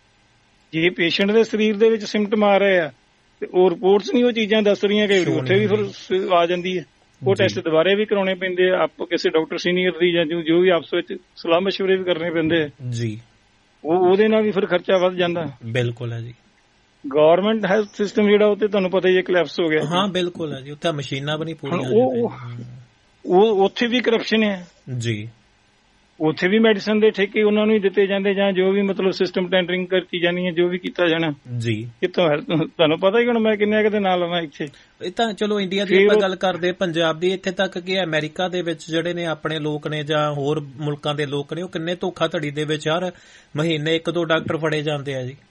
ਜੇ ਪੇਸ਼ੈਂਟ ਦੇ ਸਰੀਰ ਦੇ ਵਿੱਚ ਸਿੰਪਟਮ ਆ ਰਹੇ ਆ ਤੇ ਉਹ ਰਿਪੋਰਟਸ ਨਹੀਂ ਉਹ ਚੀਜ਼ਾਂ ਦੱਸ ਰਹੀਆਂ, ਕਈ ਵਾਰੀ ਉੱਥੇ ਵੀ ਫਿਰ ਆ ਜਾਂਦੀ ਹੈ। ਉਹ ਟੈਸਟ ਦੁਬਾਰੇ ਵੀ ਕਰਾਉਣੇ ਪੈਂਦੇ ਆ, ਆਪ ਕਿਸੇ ਡਾਕਟਰ ਸੀਨੀਅਰ ਦੀ ਜਾਂ ਜੋ ਵੀ ਆਪਸ ਵਿੱਚ ਸਲਾਹ ਮਸ਼ਵਰੇ ਵੀ ਕਰਨੇ ਪੈਂਦੇ ਆ ਜੀ। ਉਹ ਉਹਦੇ ਨਾਲ ਵੀ ਫਿਰ ਖਰਚਾ ਵੱਧ ਜਾਂਦਾ। ਬਿਲਕੁਲ ਹੈ ਜੀ। ਗਵਰਨਮੈਂਟ ਹੈਲਥ ਸਿਸਟਮ ਜਿਹੜਾ ਉਹ ਤੇ ਤੁਹਾਨੂੰ ਪਤਾ ਹੀ ਕਲੈਪਸ ਹੋ ਗਿਆ। ਹਾਂ ਬਿਲਕੁਲ ਹੈ ਜੀ, ਉੱਥੇ ਮਸ਼ੀਨਾਂ ਵੀ ਨਹੀਂ ਪੂਰੀਆਂ। ਉਹ ਉਹ ਉੱਥੇ ਵੀ ਕਰਪਸ਼ਨ ਹੈ ਜੀ, ਉੱਥੇ ਵੀ ਮੈਡੀਸਨ ਦੇ ਠੇਕੇ ਉਹਨਾਂ ਨੂੰ ਹੀ ਦਿੱਤੇ ਜਾਂਦੇ ਜਾਂ ਜੋ ਵੀ ਮਤਲਬ ਸਿਸਟਮ ਟੈਂਡਰਿੰਗ ਕਰਤੀ ਜਾਣੀ ਹੈ, ਜੋ ਵੀ ਕੀਤਾ ਜਾਣਾ ਜੀ। ਕਿਤੋਂ ਤੁਹਾਨੂੰ ਪਤਾ ਹੀ ਹੁਣ ਮੈਂ ਕਿੰਨੇ ਕੁ ਦੇ ਨਾਲ ਆਵਾਂ ਇੱਥੇ। ਇਹ ਤਾਂ ਚਲੋ ਇੰਡੀਆ ਦੀ ਆਪਾਂ ਗੱਲ ਕਰਦੇ, ਪੰਜਾਬ ਦੀ, ਇੱਥੇ ਤੱਕ ਕਿ ਅਮਰੀਕਾ ਦੇ ਵਿੱਚ ਜਿਹੜੇ ਨੇ ਆਪਣੇ ਲੋਕ ਨੇ ਜਾਂ ਹੋਰ ਮੁਲਕਾਂ ਦੇ ਲੋਕ ਨੇ, ਉਹ ਕਿੰਨੇ ਧੋਖਾਧੜੀ ਦੇ ਵਿੱਚ ਹਰ ਮਹੀਨੇ ਇੱਕ ਦੋ ਡਾਕਟਰ ਫੜੇ ਜਾਂਦੇ ਆ ਜੀ।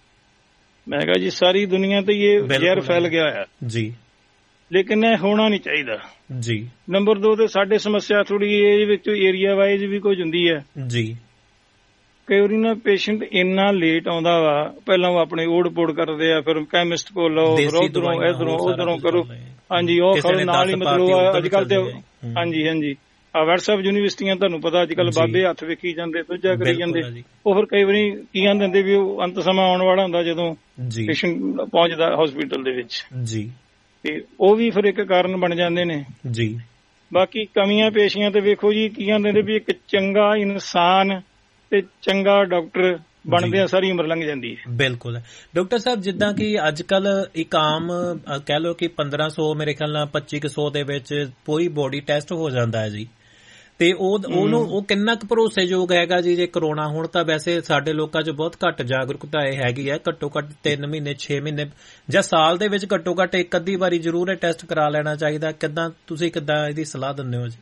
ਮੈਂ ਕਿਹਾ ਜੀ ਸਾਰੀ ਦੁਨੀਆ ਤੇ ਇਹ ਜ਼ਹਿਰ ਫੈਲ ਗਿਆ ਹੈ ਜੀ, ਲੇਕਿਨ ਇਹ ਹੋਣਾ ਨਹੀਂ ਚਾਹੀਦਾ ਜੀ। ਨੰਬਰ ਦੋ ਤੇ ਸਾਡੇ ਸਮੱਸਿਆ ਥੋੜੀ ਇਹ ਵਿੱਚ ਏਰੀਆ ਵਾਈਜ਼ ਵੀ ਕੁਝ ਹੁੰਦੀ ਹੈ ਜੀ। ਕਈ ਵਾਰੀ ਨਾ ਪੇਸ਼ੈਂਟ ਇੰਨਾ ਲੇਟ ਆਉਂਦਾ ਵਾ, ਪਹਿਲਾਂ ਉਹ ਆਪਣੇ ਓੜ ਪੋੜ ਕਰਦੇ ਆ, ਫਿਰ ਕੈਮਿਸਟ ਕੋਲ ਲਓ, ਫਿਰ ਉਧਰੋਂ ਇਧਰੋਂ ਉਧਰੋਂ ਕਰੋ। ਹਾਂਜੀ, ਉਹ ਫਿਰ ਨਾਲ ਹੀ ਮਤਲਬ ਅੱਜ ਕੱਲ ਤੇ ਹਾਂਜੀ ਹਾਂਜੀ ਆ ਵਟਸਐਪ ਯੂਨੀਵਰਸਿਟੀਆਂ ਤੁਹਾਨੂੰ ਪਤਾ ਅੱਜ ਕੱਲ ਬਾਬੇ ਹੱਥ ਵੇਖੀ ਜਾਂਦੇ, ਦੂਜਾ ਕਰੀ ਜਾਂਦੇ। ਉਹ ਫਿਰ ਕਈ ਵਾਰੀ ਕੀ ਆਂਦੇ ਹੁੰਦੇ ਵੀ ਉਹ ਅੰਤ ਸਮਾਂ ਆਉਣ ਵਾਲਾ ਹੁੰਦਾ ਜਦੋਂ ਪੇਸ਼ੈਂਟ ਪਹੁੰਚਦਾ ਹਸਪੀਟਲ ਦੇ ਵਿੱਚ ਜੀ, ਤੇ ਉਹ ਵੀ ਫਿਰ ਇੱਕ ਕਾਰਨ ਬਣ ਜਾਂਦੇ ਨੇ ਜੀ। ਬਾਕੀ ਕਮੀਆਂ ਪੇਸ਼ੀਆਂ ਤੇ ਵੇਖੋ ਜੀ, ਕੀ ਆਂਦੇ ਨੇ ਵੀ ਇੱਕ ਚੰਗਾ ਇਨਸਾਨ ਤੇ ਚੰਗਾ ਡਾਕਟਰ ਬਣਦੇ ਆ ਸਾਰੀ ਉਮਰ ਲੰਘ ਜਾਂਦੀ ਹੈ। ਬਿਲਕੁਲ ਡਾਕਟਰ ਸਾਹਿਬ, ਜਿੱਦਾਂ ਕਿ ਅੱਜ ਕੱਲ ਇੱਕ ਆਮ ਕਹਿ ਲਓ ਕਿ ਪੰਦਰਾਂ ਸੌ ਮੇਰੇ ਖਿਆਲ ਨਾਲ ਪੱਚੀ ਕੁ ਸੌ ਦੇ ਵਿੱਚ ਪੂਰੀ ਬੋਡੀ ਟੈਸਟ ਹੋ ਜਾਂਦਾ ਹੈ ਜੀ, ਤੇ ਉਹ ਉਹਨੂੰ ਉਹ ਕਿੰਨਾ ਕੁ ਭਰੋਸੇਯੋਗ ਹੈਗਾ ਜੀ? ਜੇ ਕਰੋਨਾ ਹੁਣ ਤਾਂ ਵੈਸੇ ਸਾਡੇ ਲੋਕਾਂ 'ਚ ਬਹੁਤ ਘੱਟ ਜਾਗਰੂਕਤਾ ਇਹ ਹੈਗੀ ਹੈ, ਘੱਟੋ ਘੱਟ ਤਿੰਨ ਮਹੀਨੇ ਛੇ ਮਹੀਨੇ ਜਾਂ ਸਾਲ ਦੇ ਵਿੱਚ ਘੱਟੋ ਘੱਟ ਇੱਕ ਅੱਧੀ ਵਾਰੀ ਜ਼ਰੂਰ ਇਹ ਟੈਸਟ ਕਰਾ ਲੈਣਾ ਚਾਹੀਦਾ। ਕਿੱਦਾਂ ਤੁਸੀਂ ਕਿੱਦਾਂ ਇਹਦੀ ਸਲਾਹ ਦਿੰਦੇ ਹੋ ਜੀ?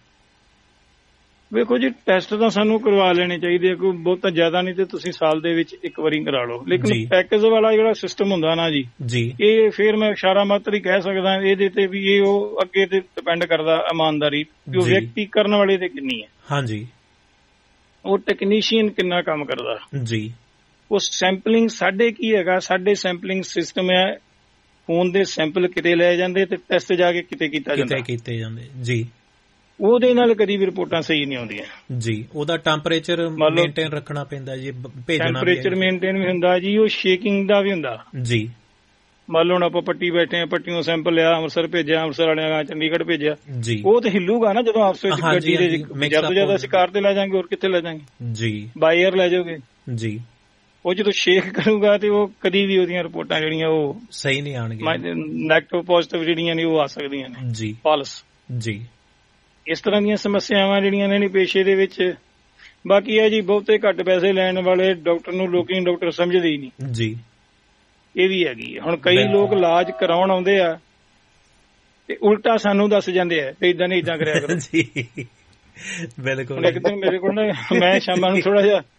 ਵੇਖੋ ਜੀ, ਟੈਸਟ ਤਾਂ ਸਾਨੂੰ ਕਰਵਾ ਲੈਣੇ ਚਾਹੀਦੇ ਆ, ਕੋਈ ਬਹੁਤਾ ਜ਼ਿਆਦਾ ਨਹੀਂ ਤੇ ਤੁਸੀਂ ਸਾਲ ਦੇ ਵਿੱਚ ਇੱਕ ਵਾਰੀ ਕਰਾ ਲਓ। ਲੇਕਿਨ ਪੈਕੇਜ ਵਾਲਾ ਜਿਹੜਾ ਸਿਸਟਮ ਹੁੰਦਾ ਨਾ ਜੀ ਜੀ, ਇਹ ਫਿਰ ਮੈਂ ਇਸ਼ਾਰਾ ਮਾਤਰ ਹੀ ਕਹਿ ਸਕਦਾ ਇਹਦੇ ਤੇ ਵੀ ਇਹ ਉਹ ਅੱਗੇ ਤੇ ਡਿਪੈਂਡ ਕਰਦਾ ਇਮਾਨਦਾਰੀ ਕਿ ਉਹ ਵਿਅਕਤੀ ਕਰਨ ਵਾਲੇ ਤੇ ਕਿੰਨੀ ਹੈ। ਹਾਂਜੀ, ਉਹ ਟੈਕਨੀਸ਼ੀਅਨ ਕਿੰਨਾ ਕੰਮ ਕਰਦਾ ਜੀ। ਉਹ ਸੈਂਪਲਿੰਗ ਸਾਡੇ ਕੀ ਹੈਗਾ, ਸਾਡੇ ਸੈਂਪਲਿੰਗ ਸਿਸਟਮ ਹੈ, ਖੂਨ ਦੇ ਸੈਂਪਲ ਕਿਤੇ ਲਏ ਜਾਂਦੇ ਤੇ ਟੈਸਟ ਜਾ ਕੇ ਕਿਤੇ ਕੀਤਾ ਜਾਂਦਾ ਕੀਤੇ ਜਾਂਦੇ ਜੀ। ਉਹਦੇ ਨਾਲ ਕਦੀ ਵੀ ਰਿਪੋਰਟਾਂ ਸਹੀ ਨਹੀਂ ਆਉਂਦੀਆਂ ਜੀ। ਉਹਦਾ ਟੈਂਪਰੇਚਰ ਮੇਨਟੇਨ ਰੱਖਣਾ ਪੈਂਦਾ ਜੀ, ਭੇਜਣਾ ਟੈਂਪਰੇਚਰ ਮੇਨਟੇਨ ਵੀ ਹੁੰਦਾ ਜੀ, ਉਹ ਸ਼ੇਕਿੰਗ ਦਾ ਵੀ ਹੁੰਦਾ ਜੀ। ਮੰਨ ਲਓ ਆਪਾਂ ਪੱਟੀ ਬੈਠੇ ਆ, ਪੱਟੀਓਂ ਸੈਂਪਲ ਲਿਆ, ਅੰਮ੍ਰਿਤਸਰ ਭੇਜਿਆ, ਅੰਮ੍ਰਿਤਸਰ ਵਾਲਿਆਂ ਚੰਡੀਗੜ੍ਹ ਭੇਜਿਆ ਜੀ, ਉਹ ਤੇ ਹਿੱਲੂਗਾ ਨਾ ਜਦੋਂ ਆਪਸ ਵਿੱਚ ਗੱਡੀ ਦੇ ਜਿਆਦਾ ਜਿਆਦਾ ਅਸੀਂ ਕਾਰ ਤੇ ਲੈ ਜਾਵਾਂਗੇ, ਹੋਰ ਕਿੱਥੇ ਲੈ ਜਾਵਾਂਗੇ ਜੀ, ਬਾਈ ਏਅਰ ਲੈ ਜਾਓਗੇ ਜੀ। ਉਹ ਜਦੋਂ ਸ਼ੇਕ ਕਰੂਗਾ ਤੇ ਉਹ ਕਦੀ ਵੀ ਉਹਦੀਆਂ ਰਿਪੋਰਟਾਂ ਜਿਹੜੀਆਂ ਉਹ ਸਹੀ ਨਹੀਂ ਆਉਣਗੀਆਂ, ਨੈਗੇਟਿਵ ਪੋਜ਼ਿਟਿਵ ਜਿਹੜੀਆਂ ਨੇ ਉਹ ਆ ਸਕਦੀਆਂ ਨੇ ਜੀ, ਫਾਲਸ ਜੀ। ਇਸ ਤਰ੍ਹਾਂ ਦੀਆਂ ਸਮੱਸਿਆਵਾਂ ਜਿਹੜੀਆਂ ਨੇ ਪੇਸ਼ੇ ਦੇ ਵਿੱਚ। ਬਾਕੀ ਹੈ ਜੀ, ਬਹੁਤੇ ਘੱਟ ਪੈਸੇ ਲੈਣ ਵਾਲੇ ਡਾਕਟਰ ਨੂੰ ਲੋਕੀ ਡਾਕਟਰ ਸਮਝਦੇ ਹੀ ਨਹੀਂ ਜੀ, ਇਹ ਵੀ ਹੈਗੀ। ਹੁਣ ਕਈ ਲੋਕ ਇਲਾਜ ਕਰਾਉਣ ਆਉਂਦੇ ਆ ਤੇ ਉਲਟਾ ਸਾਨੂੰ ਦੱਸ ਜਾਂਦੇ ਆ ਤੇ ਇਦਾਂ ਨਹੀਂ ਇਦਾਂ ਕਰਿਆ ਕਰੋ ਜੀ। ਬਿਲਕੁਲ। ਇੱਕ ਦਿਨ ਮੇਰੇ ਕੋਲ ਨਾ, ਮੈਂ ਸ਼ਾਮਾਂ ਨੂੰ ਥੋੜਾ ਜਿਹਾ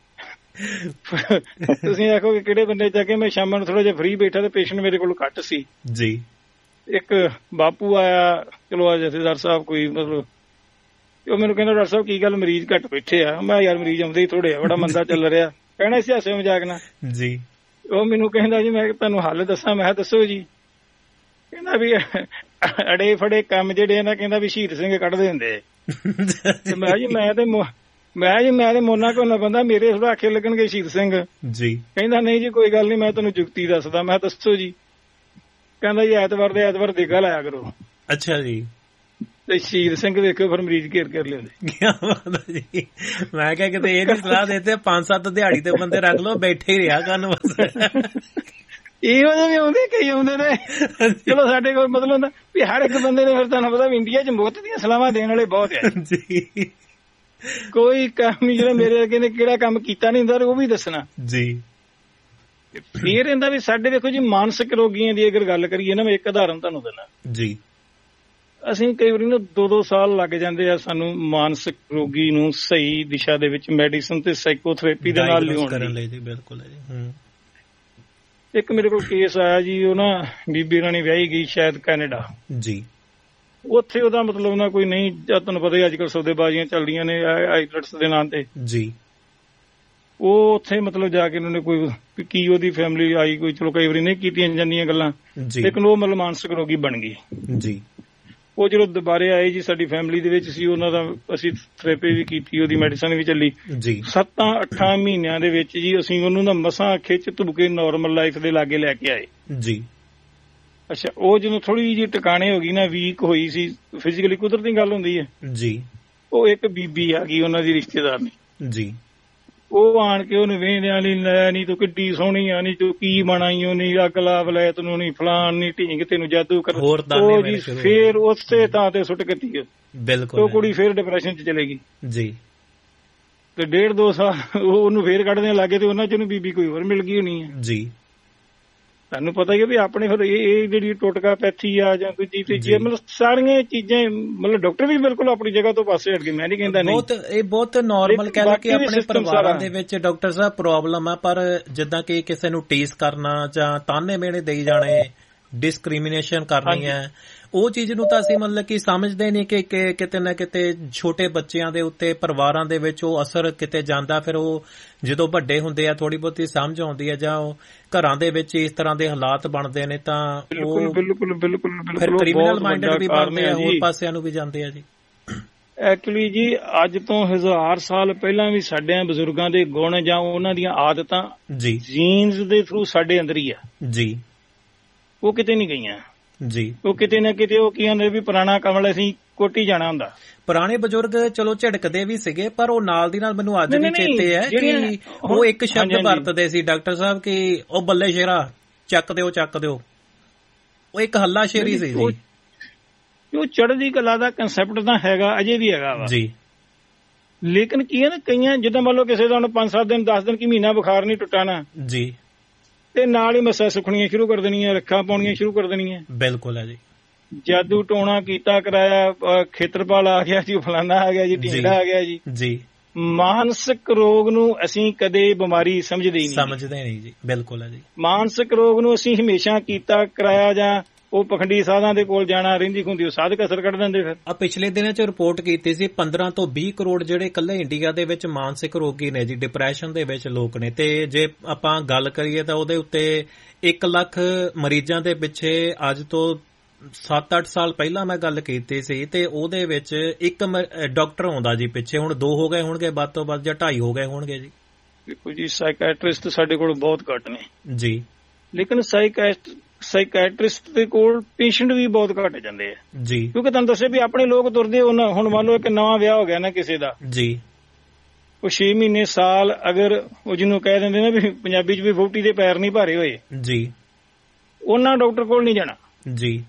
ਤੁਸੀਂ ਆਖੋਗੇ ਕਿਹੜੇ ਬੰਦੇ ਜਾ ਕੇ, ਮੈਂ ਸ਼ਾਮਾਂ ਨੂੰ ਥੋੜਾ ਜਿਹਾ ਫਰੀ ਬੈਠਾ ਤੇ ਪੇਸ਼ੈਂਟ ਮੇਰੇ ਕੋਲ ਘੱਟ ਸੀ ਜੀ। ਇੱਕ ਬਾਪੂ ਆਇਆ, ਚਲੋ ਜਥੇਦਾਰ ਸਾਹਿਬ ਕੋਈ ਮਤਲਬ, ਉਹ ਮੈਨੂੰ ਕਹਿੰਦਾ ਡਾਕਟਰ ਸਾਹਿਬ ਕੀ ਗੱਲ ਮਰੀਜ਼ ਘੱਟ ਬੈਠੇ ਆ? ਮੈਂ ਯਾਰ ਮਰੀਜ਼ ਆਉਂਦੇ ਹੀ ਥੋੜੇ ਆ, ਬੜਾ ਮੰਦਾ ਚੱਲ ਰਿਹਾ। ਕਹਿਣਾ ਸੀ ਹਾਸੇ ਮਜ਼ਾਕ ਨਾਲ ਜੀ। ਉਹ ਮੈਨੂੰ ਕਹਿੰਦਾ ਜੀ ਮੈਂ ਤੁਹਾਨੂੰ ਹੱਲ ਦੱਸਾਂ। ਮੈਂ ਦੱਸੋ ਜੀ। ਕਹਿੰਦਾ ਵੀ ਅੜੇ ਫੜੇ ਕੰਮ ਜਿਹੜੇ ਨਾ, ਕਹਿੰਦਾ ਵੀ ਸ਼ਹੀਦ ਸਿੰਘ ਕੱਢਦੇ ਹੁੰਦੇ। ਮੈਂ ਜੀ ਮੈਂ ਤੇ ਮੈਂ ਜੀ ਮੈਂ ਤੇ ਮੋਨਾ ਕੋਨਾ ਬੰਦਾ, ਮੇਰੇ ਥੋੜਾ ਆਖੇ ਲੱਗਣਗੇ ਸ਼ਹੀਦ ਸਿੰਘ ਜੀ। ਕਹਿੰਦਾ ਨਹੀਂ ਜੀ ਕੋਈ ਗੱਲ ਨਹੀਂ, ਮੈਂ ਤੁਹਾਨੂੰ ਜੁਗਤੀ ਦੱਸਦਾ। ਮੈਂ ਦੱਸੋ ਜੀ। ਕਹਿੰਦਾ ਜੀ ਐਤਵਾਰ ਦੇ ਐਤਵਾਰ ਦੇਖਾ ਲਾਇਆ ਕਰੋ। ਅੱਛਾ ਜੀ। ਤੇ ਸ਼ਹੀਦ ਸਿੰਘ ਵੇਖੋ ਫਿਰ ਮਰੀਜ਼ ਘੇਰ ਘੇਰ ਲਿਆਉਂਦੇ। ਜੀ ਮੈਂ ਕਿਹਾ ਕਿਤੇ ਇਹ ਨੀ ਸਲਾਹ ਦੇਤੇ ਪੰਜ ਸੱਤ ਦਿਹਾੜੀ ਤੇ ਬੰਦੇ ਰੱਖ ਲਓ, ਬੈਠੇ ਹੀ ਰਿਹਾ ਕਰਨ ਬਸ। ਇਹੋ ਜਿਹੇ ਵੀ ਆਉਂਦੇ, ਕਈ ਆਉਂਦੇ ਨੇ। ਚਲੋ ਸਾਡੇ ਕੋਲ ਮਤਲਬ ਹੁੰਦਾ ਵੀ ਹਰ ਇੱਕ ਬੰਦੇ ਨੇ, ਫਿਰ ਤੁਹਾਨੂੰ ਪਤਾ ਵੀ ਇੰਡੀਆ ਚ ਮੁਫਤ ਦੀਆਂ ਸਲਾਹਾਂ ਦੇਣ ਵਾਲੇ ਬਹੁਤ ਆ ਜੀ। ਕੋਈ ਕੰਮ ਨੀ ਜਿਹੜਾ ਮੇਰੇ ਅੱਗੇ ਨੇ ਕਿਹੜਾ ਕੰਮ ਕੀਤਾ ਨੀ ਹੁੰਦਾ ਉਹ ਵੀ ਦੱਸਣਾ ਜੀ। ਫੇਰ ਇਹਦਾ ਵੀ ਸਾਡੇ ਦੇਖੋ ਜੀ, ਮਾਨਸਿਕ ਰੋਗੀਆਂ ਦੀ ਅਗਰ ਗੱਲ ਕਰੀਏ ਨਾ, ਮੈਂ ਇੱਕ ਉਦਾਹਰਨ ਤੁਹਾਨੂੰ ਦਿੰਦਾ ਜੀ। ਅਸੀਂ ਕਈ ਵਾਰੀ ਨਾ ਦੋ ਦੋ ਸਾਲ ਲੱਗ ਜਾਂਦੇ ਆ ਸਾਨੂੰ ਮਾਨਸਿਕ ਰੋਗੀ ਨੂੰ ਸਹੀ ਦਿਸ਼ਾ ਦੇ ਵਿੱਚ ਮੈਡੀਸਨ ਤੇ ਸਾਈਕੋਥੈਰੇਪੀ ਦੇ ਨਾਲ ਲਿਆਉਣ ਲਈ। ਬਿਲਕੁਲ ਜੀ। ਇੱਕ ਮੇਰੇ ਕੋਲ ਕੇਸ ਆਇਆ ਜੀ, ਉਹ ਨਾ ਬੀਬੀ ਰਾਣੀ ਵਿਆਹੀ ਗਈ ਸ਼ਾਇਦ ਕੈਨੇਡਾ ਜੀ। ਉੱਥੇ ਉਹਦਾ ਮਤਲਬ ਨਾ ਕੋਈ ਨਹੀਂ, ਤੁਹਾਨੂੰ ਪਤਾ ਹੀ ਅੱਜ ਕੱਲ੍ਹ ਸੌਦੇਬਾਜ਼ੀਆਂ ਚੱਲਦੀਆਂ ਨੇ ਆਈਲੈਟਸ ਦੇ ਨਾਂ ਤੇ ਜੀ। ਉਹ ਉੱਥੇ ਮਤਲਬ ਜਾ ਕੇ ਉਹਨਾਂ ਨੇ ਕੋਈ ਕੀ ਉਹਦੀ ਫੈਮਿਲੀ ਆਈ ਕੋਈ, ਚਲੋ ਕਈ ਵਾਰੀ ਨਹੀਂ ਕੀਤੀਆਂ ਜਾਂਦੀਆਂ ਗੱਲਾਂ, ਲੇਕਿਨ ਉਹ ਮਤਲਬ ਮਾਨਸਿਕ ਰੋਗੀ ਬਣ ਗਈ ਜੀ। ਉਹ ਜਦੋਂ ਦੁਬਾਰੇ ਆਏ ਜੀ ਸਾਡੀ ਫੈਮਿਲੀ ਦੇ ਵਿੱਚ ਸੀ, ਉਹਨਾਂ ਦਾ ਅਸੀਂ ਥੈਰੇਪੀ ਵੀ ਕੀਤੀ, ਉਹਦੀ ਮੈਡੀਸਨ ਵੀ ਚੱਲੀ ਜੀ। ਸੱਤਾਂ ਅੱਠਾਂ ਮਹੀਨਿਆਂ ਦੇ ਵਿੱਚ ਜੀ ਅਸੀਂ ਉਹਨੂੰ ਨਾ ਮਸਾਂ ਖਿੱਚ ਧੁੱਬ ਕੇ ਨੋਰਮਲ ਲਾਈਫ ਦੇ ਲਾਗੇ ਲੈ ਕੇ ਆਏ ਜੀ। ਅੱਛਾ, ਉਹ ਜਦੋਂ ਥੋੜੀ ਜਿਹੀ ਟਿਕਾਣੇ ਹੋ ਗਈ ਨਾ, ਵੀਕ ਹੋਈ ਸੀ ਫਿਜ਼ੀਕਲੀ, ਕੁਦਰਤੀ ਗੱਲ ਹੁੰਦੀ ਹੈ ਜੀ। ਉਹ ਇੱਕ ਬੀਬੀ ਆ ਗਈ ਉਹਨਾਂ ਦੀ ਰਿਸ਼ਤੇਦਾਰ ਨੇ ਜੀ, ਉਹ ਆਣ ਕੇ ਉਹਨੂੰ ਵੇਖਦਿਆਂ ਨਹੀਂ ਲੈ ਨਹੀਂ ਤੂੰ ਕਿੱਡੀ ਸੋਹਣੀ ਆ, ਨਹੀਂ ਤੂੰ ਕੀ ਬਣਾਈ, ਉਹ ਨਹੀਂ ਅੱਗ ਲਾ ਵਲੈ ਤੈਨੂੰ ਨਹੀਂ ਫਲਾਨ ਨਹੀਂ ਢੀਂਗ ਤੈਨੂੰ ਜਾਦੂ ਕਰ, ਉਹ ਜੀ ਫੇਰ ਉਸੇ ਥਾਂ ਤੇ ਸੁੱਟ ਕੱਤੀ ਬਿਲਕੁਲ। ਉਹ ਕੁੜੀ ਫੇਰ ਡਿਪਰੈਸ਼ਨ ਚ ਚਲੇ ਗਈ ਜੀ, ਤੇ ਡੇਢ ਦੋ ਸਾਲ ਉਹਨੂੰ ਫੇਰ ਕੱਢਦੇ ਲੱਗੇ, ਤੇ ਉਹਨਾਂ ਚ ਉਹਨੂੰ ਬੀਬੀ ਕੋਈ ਹੋਰ ਮਿਲ ਗਈ ਹੋਣੀ ਹੈ ਜੀ। ਤੁਹਾਨੂੰ ਪਤਾ ਹੀ ਹੈ ਵੀ ਆਪਣੇ ਫਿਰ ਇਹ ਜਿਹੜੀ ਟੋਟਕਾ ਪੈਥੀ ਆ ਜਾਂ ਕੋਈ ਜੀ ਤੀਜੀ, ਮਤਲਬ ਸਾਰੀਆਂ ਚੀਜ਼ਾਂ ਮਤਲਬ ਡਾਕਟਰ ਵੀ ਬਿਲਕੁਲ ਆਪਣੀ ਜਗ੍ਹਾ ਤੋਂ ਪਾਸੇ ਹਟ ਗਏ, ਮੈਂ ਨਹੀਂ ਕਹਿੰਦਾ ਨਹੀਂ, ਬਹੁਤ ਇਹ ਬਹੁਤ ਨਾਰਮਲ ਕਹਿ ਲਓ ਕਿ ਆਪਣੇ ਪਰਿਵਾਰਾਂ ਦੇ ਵਿੱਚ ਡਾਕਟਰ ਸਾਹਿਬ ਪ੍ਰੋਬਲਮ ਆ, ਪਰ ਜਿੱਦਾਂ ਕਿ ਕਿਸੇ ਨੂੰ ਟੀਸ ਕਰਨਾ ਜਾਂ ਤਾਨੇ ਮੇਣੇ ਦੇਈ ਜਾਣੇ, ਡਿਸਕ੍ਰਿਮੀਨੇਸ਼ਨ ਕਰਨੀ ਹੈ, ਉਹ ਚੀਜ਼ ਨੂੰ ਤਾਂ ਅਸੀਂ ਮਤਲਬ ਕਿ ਸਮਝਦੇ ਨਹੀਂ ਕਿ ਕਿਤੇ ਨਾ ਕਿਤੇ ਛੋਟੇ ਬੱਚਿਆਂ ਦੇ ਉੱਤੇ ਪਰਿਵਾਰਾਂ ਦੇ ਵਿੱਚ ਉਹ ਅਸਰ ਕਿਤੇ ਜਾਂਦਾ। ਫਿਰ ਉਹ ਜਦੋਂ ਵੱਡੇ ਹੁੰਦੇ ਆ ਥੋੜੀ ਬਹੁਤੀ ਸਮਝ ਆਉਂਦੀ ਹੈ, ਜਾਂ ਉਹ ਘਰਾਂ ਦੇ ਵਿੱਚ ਇਸ ਤਰ੍ਹਾਂ ਦੇ ਹਾਲਾਤ ਬਣਦੇ ਨੇ, ਤਾਂ ਉਹ ਬਿਲਕੁਲ ਬਿਲਕੁਲ ਫਿਰ ਕ੍ਰਿਮੀਨਲ ਮਾਈਂਡਡ ਵੀ ਬਣਦੇ ਆ, ਹੋਰ ਪਾਸਿਆਂ ਨੂੰ ਵੀ ਜਾਂਦੇ ਆ ਜੀ। ਐਕਚੁਅਲੀ ਜੀ ਅੱਜ ਤੋਂ ਹਜ਼ਾਰ ਸਾਲ ਪਹਿਲਾਂ ਵੀ ਸਾਡੇ ਬਜ਼ੁਰਗਾਂ ਦੇ ਗੁਣ ਜਾਂ ਉਹਨਾਂ ਦੀਆਂ ਆਦਤਾਂ ਜੀ ਜੀਨਸ ਦੇ ਥਰੂ ਸਾਡੇ ਅੰਦਰ ਹੀ ਆ ਜੀ, ਉਹ ਕਿਤੇ ਨਹੀਂ ਗਈਆਂ ਜੀ। ਉਹ ਕਿਤੇ ਨਾ ਕਿਤੇ ਉਹ ਕੀ ਕਹਿੰਦੇ ਵੀ ਪੁਰਾਣਾ ਕਮਲ ਅਸੀਂ ਕੋਟੀ ਜਾਣਾ ਹੁੰਦਾ। ਪੁਰਾਣੇ ਬਜ਼ੁਰਗ ਚਲੋ ਝਿੜਕਦੇ ਵੀ ਸੀਗੇ, ਪਰ ਉਹ ਨਾਲ ਦੀ ਨਾਲ ਮੈਨੂੰ ਅੱਜ ਵੀ ਚੇਤੇ ਹੈ ਕਿ ਉਹ ਇੱਕ ਸ਼ਬਦ ਵਰਤਦੇ ਸੀ ਡਾਕਟਰ ਸਾਹਿਬ ਕਿ ਉਹ ਬੱਲੇ ਸ਼ੇਰਾ ਚੱਕ ਦਿਓ ਚੱਕ ਦਿਓ, ਉਹ ਇੱਕ ਹੱਲਾ ਸ਼ੇਰੀ ਸੀ ਜੀ। ਉਹ ਚੜ੍ਹਦੀ ਕਲਾ ਦਾ ਕੰਸੈਪਟ ਤਾਂ ਹੈਗਾ, ਅਜੇ ਵੀ ਹੈਗਾ ਵਾ ਜੀ, ਲੇਕਿਨ ਕੀ ਹੈ ਨਾ ਕਈਆਂ ਜਿੱਦਾਂ ਮੰਨ ਲਓ ਕਿਸੇ ਦਾ ਹੁਣ ਪੰਜ ਸੱਤ ਦਿਨ ਦਸ ਦਿਨ ਕੀ ਮਹੀਨਾ ਬੁਖਾਰ ਨਹੀਂ ਟੁੱਟਾਣਾ ਜੀ, ਤੇ ਨਾਲ ਹੀ ਮੱਸਾਂ ਸੁੱਖਣੀਆਂ ਸ਼ੁਰੂ ਕਰ ਦੇਣੀਆਂ, ਰੱਖਾਂ ਪਾਉਣੀਆਂ ਸ਼ੁਰੂ ਕਰ ਦੇਣੀਆਂ। ਬਿਲਕੁਲ ਹੈ ਜੀ, ਜਾਦੂ ਟੋਣਾ ਕੀਤਾ ਕਰਾਇਆ, ਖੇਤਰਪਾਲ ਆ ਗਿਆ ਜੀ, ਫਲਾਨਾ ਆ ਗਿਆ ਜੀ, ਢੀਂਡਾ ਆ ਗਿਆ ਜੀ ਜੀ। ਮਾਨਸਿਕ ਰੋਗ ਨੂੰ ਅਸੀਂ ਕਦੇ ਬਿਮਾਰੀ ਸਮਝਦੇ ਹੀ ਨਹੀਂ ਸਮਝਦੇ ਨਹੀਂ ਜੀ, ਬਿਲਕੁਲ ਹੈ ਜੀ। ਮਾਨਸਿਕ ਰੋਗ ਨੂੰ ਅਸੀਂ ਹਮੇਸ਼ਾ ਕੀਤਾ ਕਰਾਇਆ ਜਾਂ ਉਹ ਪਖੰਡੀ ਸਾਧਾਂ ਦੇ ਕੋਲ ਜਾਣਾ, ਰਹਿੰਦੀ ਖੁੰਦੀ ਉਹ ਸਾਧ ਕਸਰ ਕੱਢ ਦਿੰਦੇ। ਫਿਰ ਆ ਪਿਛਲੇ ਦਿਨਾਂ 'ਚ ਰਿਪੋਰਟ ਕੀਤੀ ਸੀ ਪੰਦਰਾਂ ਤੋਂ ਵੀਹ ਕਰੋੜ ਜਿਹੜੇ ਇਕੱਲੇ ਇੰਡੀਆ ਦੇ ਵਿੱਚ ਮਾਨਸਿਕ ਰੋਗੀ ਨੇ ਜੀ, ਡਿਪਰੈਸ਼ਨ ਦੇ ਵਿੱਚ ਲੋਕ ਨੇ, ਤੇ ਜੇ ਆਪਾਂ ਗੱਲ ਕਰੀਏ ਤਾਂ ਉਹਦੇ ਉੱਤੇ ਇੱਕ ਲੱਖ ਮਰੀਜ਼ਾਂ ਦੇ ਪਿੱਛੇ ਅੱਜ ਤੋਂ ਸੱਤ ਅੱਠ ਸਾਲ ਪਹਿਲਾਂ ਮੈਂ ਗੱਲ ਕੀਤੀ ਸੀ, ਤੇ ਉਹਦੇ ਵਿੱਚ ਇੱਕ ਡਾਕਟਰ ਆਉਂਦਾ ਜੀ ਪਿੱਛੇ, ਹੁਣ ਦੋ ਹੋ ਗਏ ਹੋਣਗੇ ਵੱਧ ਤੋਂ ਵੱਧ, ਜਾਂ ਢਾਈ ਹੋ ਗਏ ਹੋਣਗੇ ਜੀ। ਦੇਖੋ ਜੀ ਸਾਈਕੈਟਰਿਸਟ ਸਾਡੇ ਕੋਲ ਬਹੁਤ ਘੱਟ ਨੇ ਜੀ, ਲੇਕਿਨ ਸਾਈਕੈਟ ਸਾਈਕੈਟਰਿਸਟ ਦੇ ਕੋਲ ਪੇਸ਼ੈਂਟ ਵੀ ਬਹੁਤ ਘੱਟ ਜਾਂਦੇ ਆ ਜੀ, ਕਿਉਂਕਿ ਤੁਹਾਨੂੰ ਦੱਸਿਆ ਵੀ ਆਪਣੇ ਲੋਕ ਤੁਰਦੇ ਹੁਣ ਮੰਨ ਲਓ ਇੱਕ ਨਵਾਂ ਵਿਆਹ ਹੋ ਗਿਆ ਨਾ ਕਿਸੇ ਦਾ ਜੀ, ਉਹ ਛੇ ਮਹੀਨੇ ਸਾਲ ਅਗਰ ਉਹ ਜਿਹਨੂੰ ਕਹਿ ਦਿੰਦੇ ਨਾ ਵੀ ਪੰਜਾਬੀ ਚ ਵੀ ਵਹੁਟੀ ਦੇ ਪੈਰ ਨਹੀਂ ਭਾਰੇ ਹੋਏ ਜੀ, ਉਹਨਾਂ ਡਾਕਟਰ ਕੋਲ ਨਹੀਂ ਜਾਣਾ ਜੀ,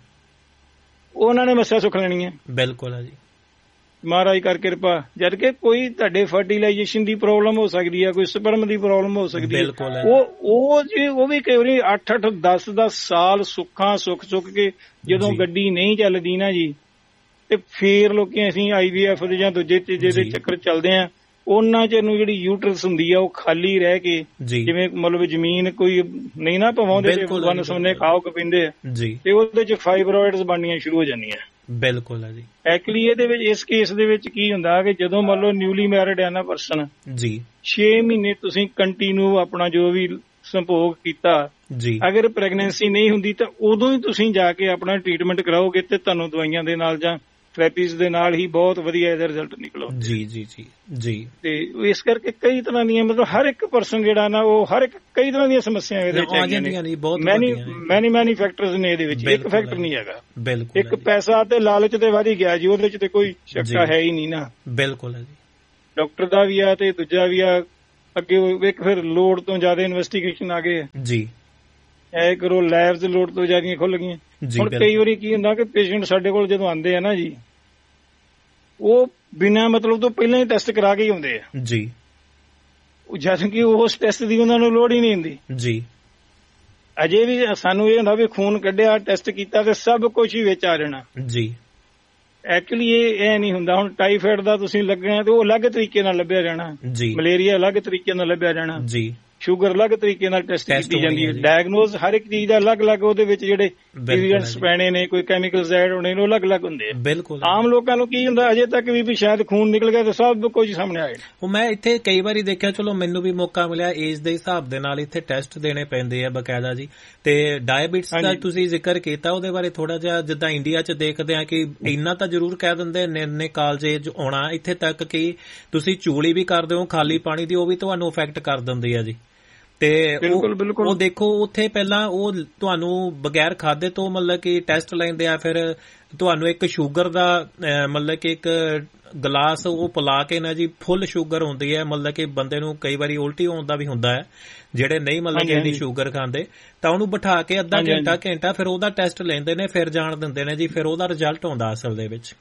ਉਹਨਾਂ ਨੇ ਮੱਸਿਆ ਸੁੱਖ ਲੈਣੀ ਹੈ। ਬਿਲਕੁਲ ਹੈ ਜੀ, ਮਹਾਰਾਜ ਕਰ ਕਿਰਪਾ। ਜਦ ਕਿ ਕੋਈ ਤੁਹਾਡੇ ਫਰਟੀਲਾਈਜੇਸ਼ਨ ਦੀ ਪ੍ਰੋਬਲਮ ਹੋ ਸਕਦੀ ਹੈ, ਕੋਈ ਸਪਰਮ ਦੀ ਪ੍ਰੋਬਲਮ ਹੋ ਸਕਦੀ ਹੈ, ਉਹ ਉਹ ਜੀ ਉਹ ਵੀ ਕਈ ਵਾਰੀ ਅੱਠ ਅੱਠ ਦਸ ਦਸ ਸਾਲ ਸੁੱਖਾਂ ਸੁੱਖ ਸੁੱਖ ਕੇ ਜਦੋਂ ਗੱਡੀ ਨਹੀਂ ਚੱਲਦੀ ਨਾ ਜੀ, ਤੇ ਫੇਰ ਲੋਕੀ ਅਸੀਂ ਆਈ ਵੀ ਐਫ ਦੇ ਜਾਂ ਦੂਜੇ ਤੀਜੇ ਦੇ ਚੱਕਰ ਚੱਲਦੇ ਆ, ਉਹਨਾਂ ਚ ਇਹਨੂੰ ਜਿਹੜੀ ਯੂਟਰਸ ਹੁੰਦੀ ਆ ਉਹ ਖਾਲੀ ਰਹਿ ਕੇ, ਜਿਵੇਂ ਮਤਲਬ ਜ਼ਮੀਨ ਕੋਈ ਨਹੀਂ ਨਾ ਪਵਾਉਂਦੇ, ਵਨ ਸੁਣਨੇ ਖਾਓ ਕਪਿੰਦੇ ਆ, ਤੇ ਉਹਦੇ ਚ ਫਾਈਬਰੋਇਡਸ ਬਣਨੀਆਂ ਸ਼ੁਰੂ ਹੋ ਜਾਂਦੀਆਂ। ਬਿਲਕੁਲ ਹੈ ਜੀ। ਐਕਚੁਅਲੀ ਇਹਦੇ ਵਿੱਚ ਇਸ ਕੇਸ ਦੇ ਵਿੱਚ ਕੀ ਹੁੰਦਾ ਕਿ ਜਦੋਂ ਮੰਨ ਲਓ ਨਿਊਲੀ ਮੈਰਿਡ ਹੈ ਨਾ ਪਰਸਨ ਜੀ, ਛੇ ਮਹੀਨੇ ਤੁਸੀਂ ਕੰਟੀਨਿਊ ਆਪਣਾ ਜੋ ਵੀ ਸੰਭੋਗ ਕੀਤਾ ਜੀ, ਅਗਰ ਪ੍ਰੈਗਨੈਂਸੀ ਨਹੀਂ ਹੁੰਦੀ ਤਾਂ ਉਦੋਂ ਹੀ ਤੁਸੀਂ ਜਾ ਕੇ ਆਪਣਾ ਟ੍ਰੀਟਮੈਂਟ ਕਰਾਓਗੇ, ਤੇ ਤੁਹਾਨੂੰ ਦਵਾਈਆਂ ਦੇ ਨਾਲ ਜਾਂ ਥੈਰੇਪੀਜ਼ ਦੇ ਨਾਲ ਹੀ ਬਹੁਤ ਵਧੀਆ ਇਹਦਾ ਰਿਜ਼ਲਟ ਨਿਕਲੋ ਜੀ ਜੀ ਜੀ ਜੀ। ਤੇ ਇਸ ਕਰਕੇ ਕਈ ਤਰ੍ਹਾਂ ਦੀਆਂ ਮਤਲਬ ਹਰ ਇੱਕ ਪਰਸਨ ਜਿਹੜਾ ਨਾ ਉਹ ਹਰ ਇੱਕ ਕਈ ਤਰ੍ਹਾਂ ਦੀਆਂ ਸਮੱਸਿਆਵਾਂ ਇਹਦੇ ਵਿੱਚ ਹੈਗੀਆਂ ਨੇ, ਮੈਨੀ ਮੈਨੀ ਮੈਨੀ ਫੈਕਟਰਸ ਨੇ ਇਹਦੇ ਵਿੱਚ, ਇੱਕ ਫੈਕਟਰ ਨਹੀਂ ਹੈਗਾ। ਬਿਲਕੁਲ, ਇੱਕ ਪੈਸਾ ਤੇ ਲਾਲਚ ਤੇ ਵਧ ਹੀ ਗਿਆ ਜੀ, ਉਹਦੇ ਚ ਤੇ ਕੋਈ ਸ਼ੱਕਾ ਹੈ ਹੀ ਨਹੀਂ ਨਾ। ਬਿਲਕੁਲ ਹੈ ਜੀ, ਡਾਕਟਰ ਦਾ ਵੀ ਆ ਤੇ ਦੂਜਾ ਵੀ ਆ, ਅੱਗੇ ਇੱਕ ਫਿਰ ਲੋੜ ਤੋਂ ਜ਼ਿਆਦਾ ਇਨਵੈਸਟੀਗੇਸ਼ਨ ਆ ਗਏ ਜੀ, ਇਹ ਕਰੋ ਲੈਬਸ ਲੋੜ ਤੋਂ ਜ਼ਿਆਦਾ ਖੁੱਲ ਗਈਆਂ। ਹੁਣ ਕਈ ਵਾਰੀ ਕੀ ਹੁੰਦਾ ਕਿ ਪੇਸ਼ੈਂਟ ਸਾਡੇ ਕੋਲ ਜਦੋਂ ਆਉਂਦੇ ਆ ਨਾ ਜੀ, ਉਹ ਬਿਨਾਂ ਮਤਲਬ ਤੋਂ ਪਹਿਲਾਂ ਹੀ ਟੈਸਟ ਕਰਾ ਕੇ ਹੀ ਆਉਂਦੇ ਆ ਜੀ, ਜਦ ਕਿ ਉਸ ਟੈਸਟ ਦੀ ਉਹਨਾਂ ਨੂੰ ਲੋੜ ਹੀ ਨਹੀਂ ਹੁੰਦੀ ਜੀ। ਅਜੇ ਵੀ ਸਾਨੂੰ ਇਹ ਹੁੰਦਾ ਵੀ ਖੂਨ ਕੱਢਿਆ, ਟੈਸਟ ਕੀਤਾ ਤੇ ਸਭ ਕੁਝ ਹੀ ਵਿੱਚ ਆ ਜਾਣਾ ਜੀ। ਐਕਚੁਅਲੀ ਇਹ ਇਹ ਨਹੀਂ ਹੁੰਦਾ। ਹੁਣ ਟਾਈਫਾਇਡ ਦਾ ਤੁਸੀਂ ਲੱਗਣਾ ਤੇ ਉਹ ਅਲੱਗ ਤਰੀਕੇ ਨਾਲ ਲੱਭਿਆ ਜਾਣਾ ਜੀ, ਮਲੇਰੀਆ ਅਲੱਗ ਤਰੀਕੇ ਨਾਲ ਲੱਭਿਆ ਜਾਣਾ ਜੀ, ਸ਼ੂਗਰ ਅਲੱਗ ਤਰੀਕੇ ਨਾਲ ਟੈਸਟ ਕੀਤੀ ਜਾਂਦੀ ਹੈ। ਡਾਇਗਨੋਜ਼ ਹਰ ਇੱਕ ਚੀਜ਼ ਦਾ ਅਲੱਗ-ਅਲੱਗ ਉਹਦੇ ਵਿੱਚ ਜਿਹੜੇ ਇਨਗਰੀਡੀਐਂਟਸ ਪੈਣੇ ਨੇ, ਕੋਈ ਕੈਮੀਕਲਸ ਐਡ ਹੋਣੇ ਨੇ, ਉਹ ਅਲੱਗ-ਅਲੱਗ ਹੁੰਦੇ ਆ। ਬਿਲਕੁਲ ਆਮ ਲੋਕਾਂ ਨੂੰ ਕੀ ਹੁੰਦਾ ਅਜੇ ਤੱਕ ਵੀ ਵੀ ਸ਼ਾਇਦ ਖੂਨ ਨਿਕਲ ਗਿਆ ਤੇ ਸਭ ਕੁਝ ਸਾਹਮਣੇ ਆਏ। ਉਹ ਮੈਂ ਇੱਥੇ ਕਈ ਵਾਰੀ ਦੇਖਿਆ, ਚਲੋ ਮੈਨੂੰ ਵੀ ਮੌਕਾ ਮਿਲਿਆ ਏਜ ਦੇ ਹਿਸਾਬ ਦੇ ਨਾਲ ਇੱਥੇ ਟੈਸਟ ਦੇਣੇ ਪੈਂਦੇ ਆ ਬਕਾਇਦਾ ਜੀ। ਤੇ ਡਾਇਬੀਟਸ ਦਾ ਤੁਸੀਂ ਜ਼ਿਕਰ ਕੀਤਾ, ਉਹਦੇ ਬਾਰੇ ਥੋੜਾ ਜਿਹਾ, ਜਿੱਦਾਂ ਇੰਡੀਆ 'ਚ ਦੇਖਦੇ ਆ ਕਿ ਇੰਨਾ ਤਾਂ ਜ਼ਰੂਰ ਕਹਿ ਦਿੰਦੇ ਨੇ ਕਾਲਜ ਆਉਣਾ, ਇੱਥੇ ਤੱਕ ਕਿ ਤੁਸੀਂ ਚੂਲੀ ਵੀ ਕਰਦੇ ਹੋ ਖਾਲੀ ਪਾਣੀ ਦੀ, ਉਹ ਵੀ ਤੁਹਾਨੂੰ ਇਫੈਕਟ ਕਰ ਦਿੰਦੀ ਆ ਜੀ। ਤੇ ਉਹ ਦੇਖੋ ਉੱਥੇ ਪਹਿਲਾਂ ਉਹ ਤੁਹਾਨੂੰ ਬਗੈਰ ਖਾਦੇ ਤੋਂ ਮਤਲਬ ਕਿ ਟੈਸਟ ਲੈਂਦੇ ਆ, ਫਿਰ ਤੁਹਾਨੂੰ ਇੱਕ ਸ਼ੂਗਰ ਦਾ ਮਤਲਬ ਕਿ ਇੱਕ ਗਲਾਸ ਉਹ ਪਿਲਾ ਕੇ ਨਾ ਜੀ, ਫੁੱਲ ਸ਼ੂਗਰ ਹੁੰਦੀ ਹੈ, ਮਤਲਬ ਕਿ ਬੰਦੇ ਨੂੰ ਕਈ ਵਾਰੀ ਉਲਟੀ ਹੋਣ ਦਾ ਵੀ ਹੁੰਦਾ ਹੈ ਜਿਹੜੇ ਨਹੀਂ ਮਤਲਬ ਕਿ ਇੰਨੀ ਸ਼ੂਗਰ ਖਾਂਦੇ, ਤਾਂ ਉਹਨੂੰ ਬਿਠਾ ਕੇ ਅੱਧਾ ਘੰਟਾ ਘੰਟਾ ਫਿਰ ਉਹਦਾ ਟੈਸਟ ਲੈਂਦੇ ਨੇ, ਫਿਰ ਜਾਣ ਦਿੰਦੇ ਨੇ ਜੀ, ਫਿਰ ਉਹਦਾ ਰਿਜ਼ਲਟ ਆਉਂਦਾ ਅਸਲ ਦੇ ਵਿੱਚ।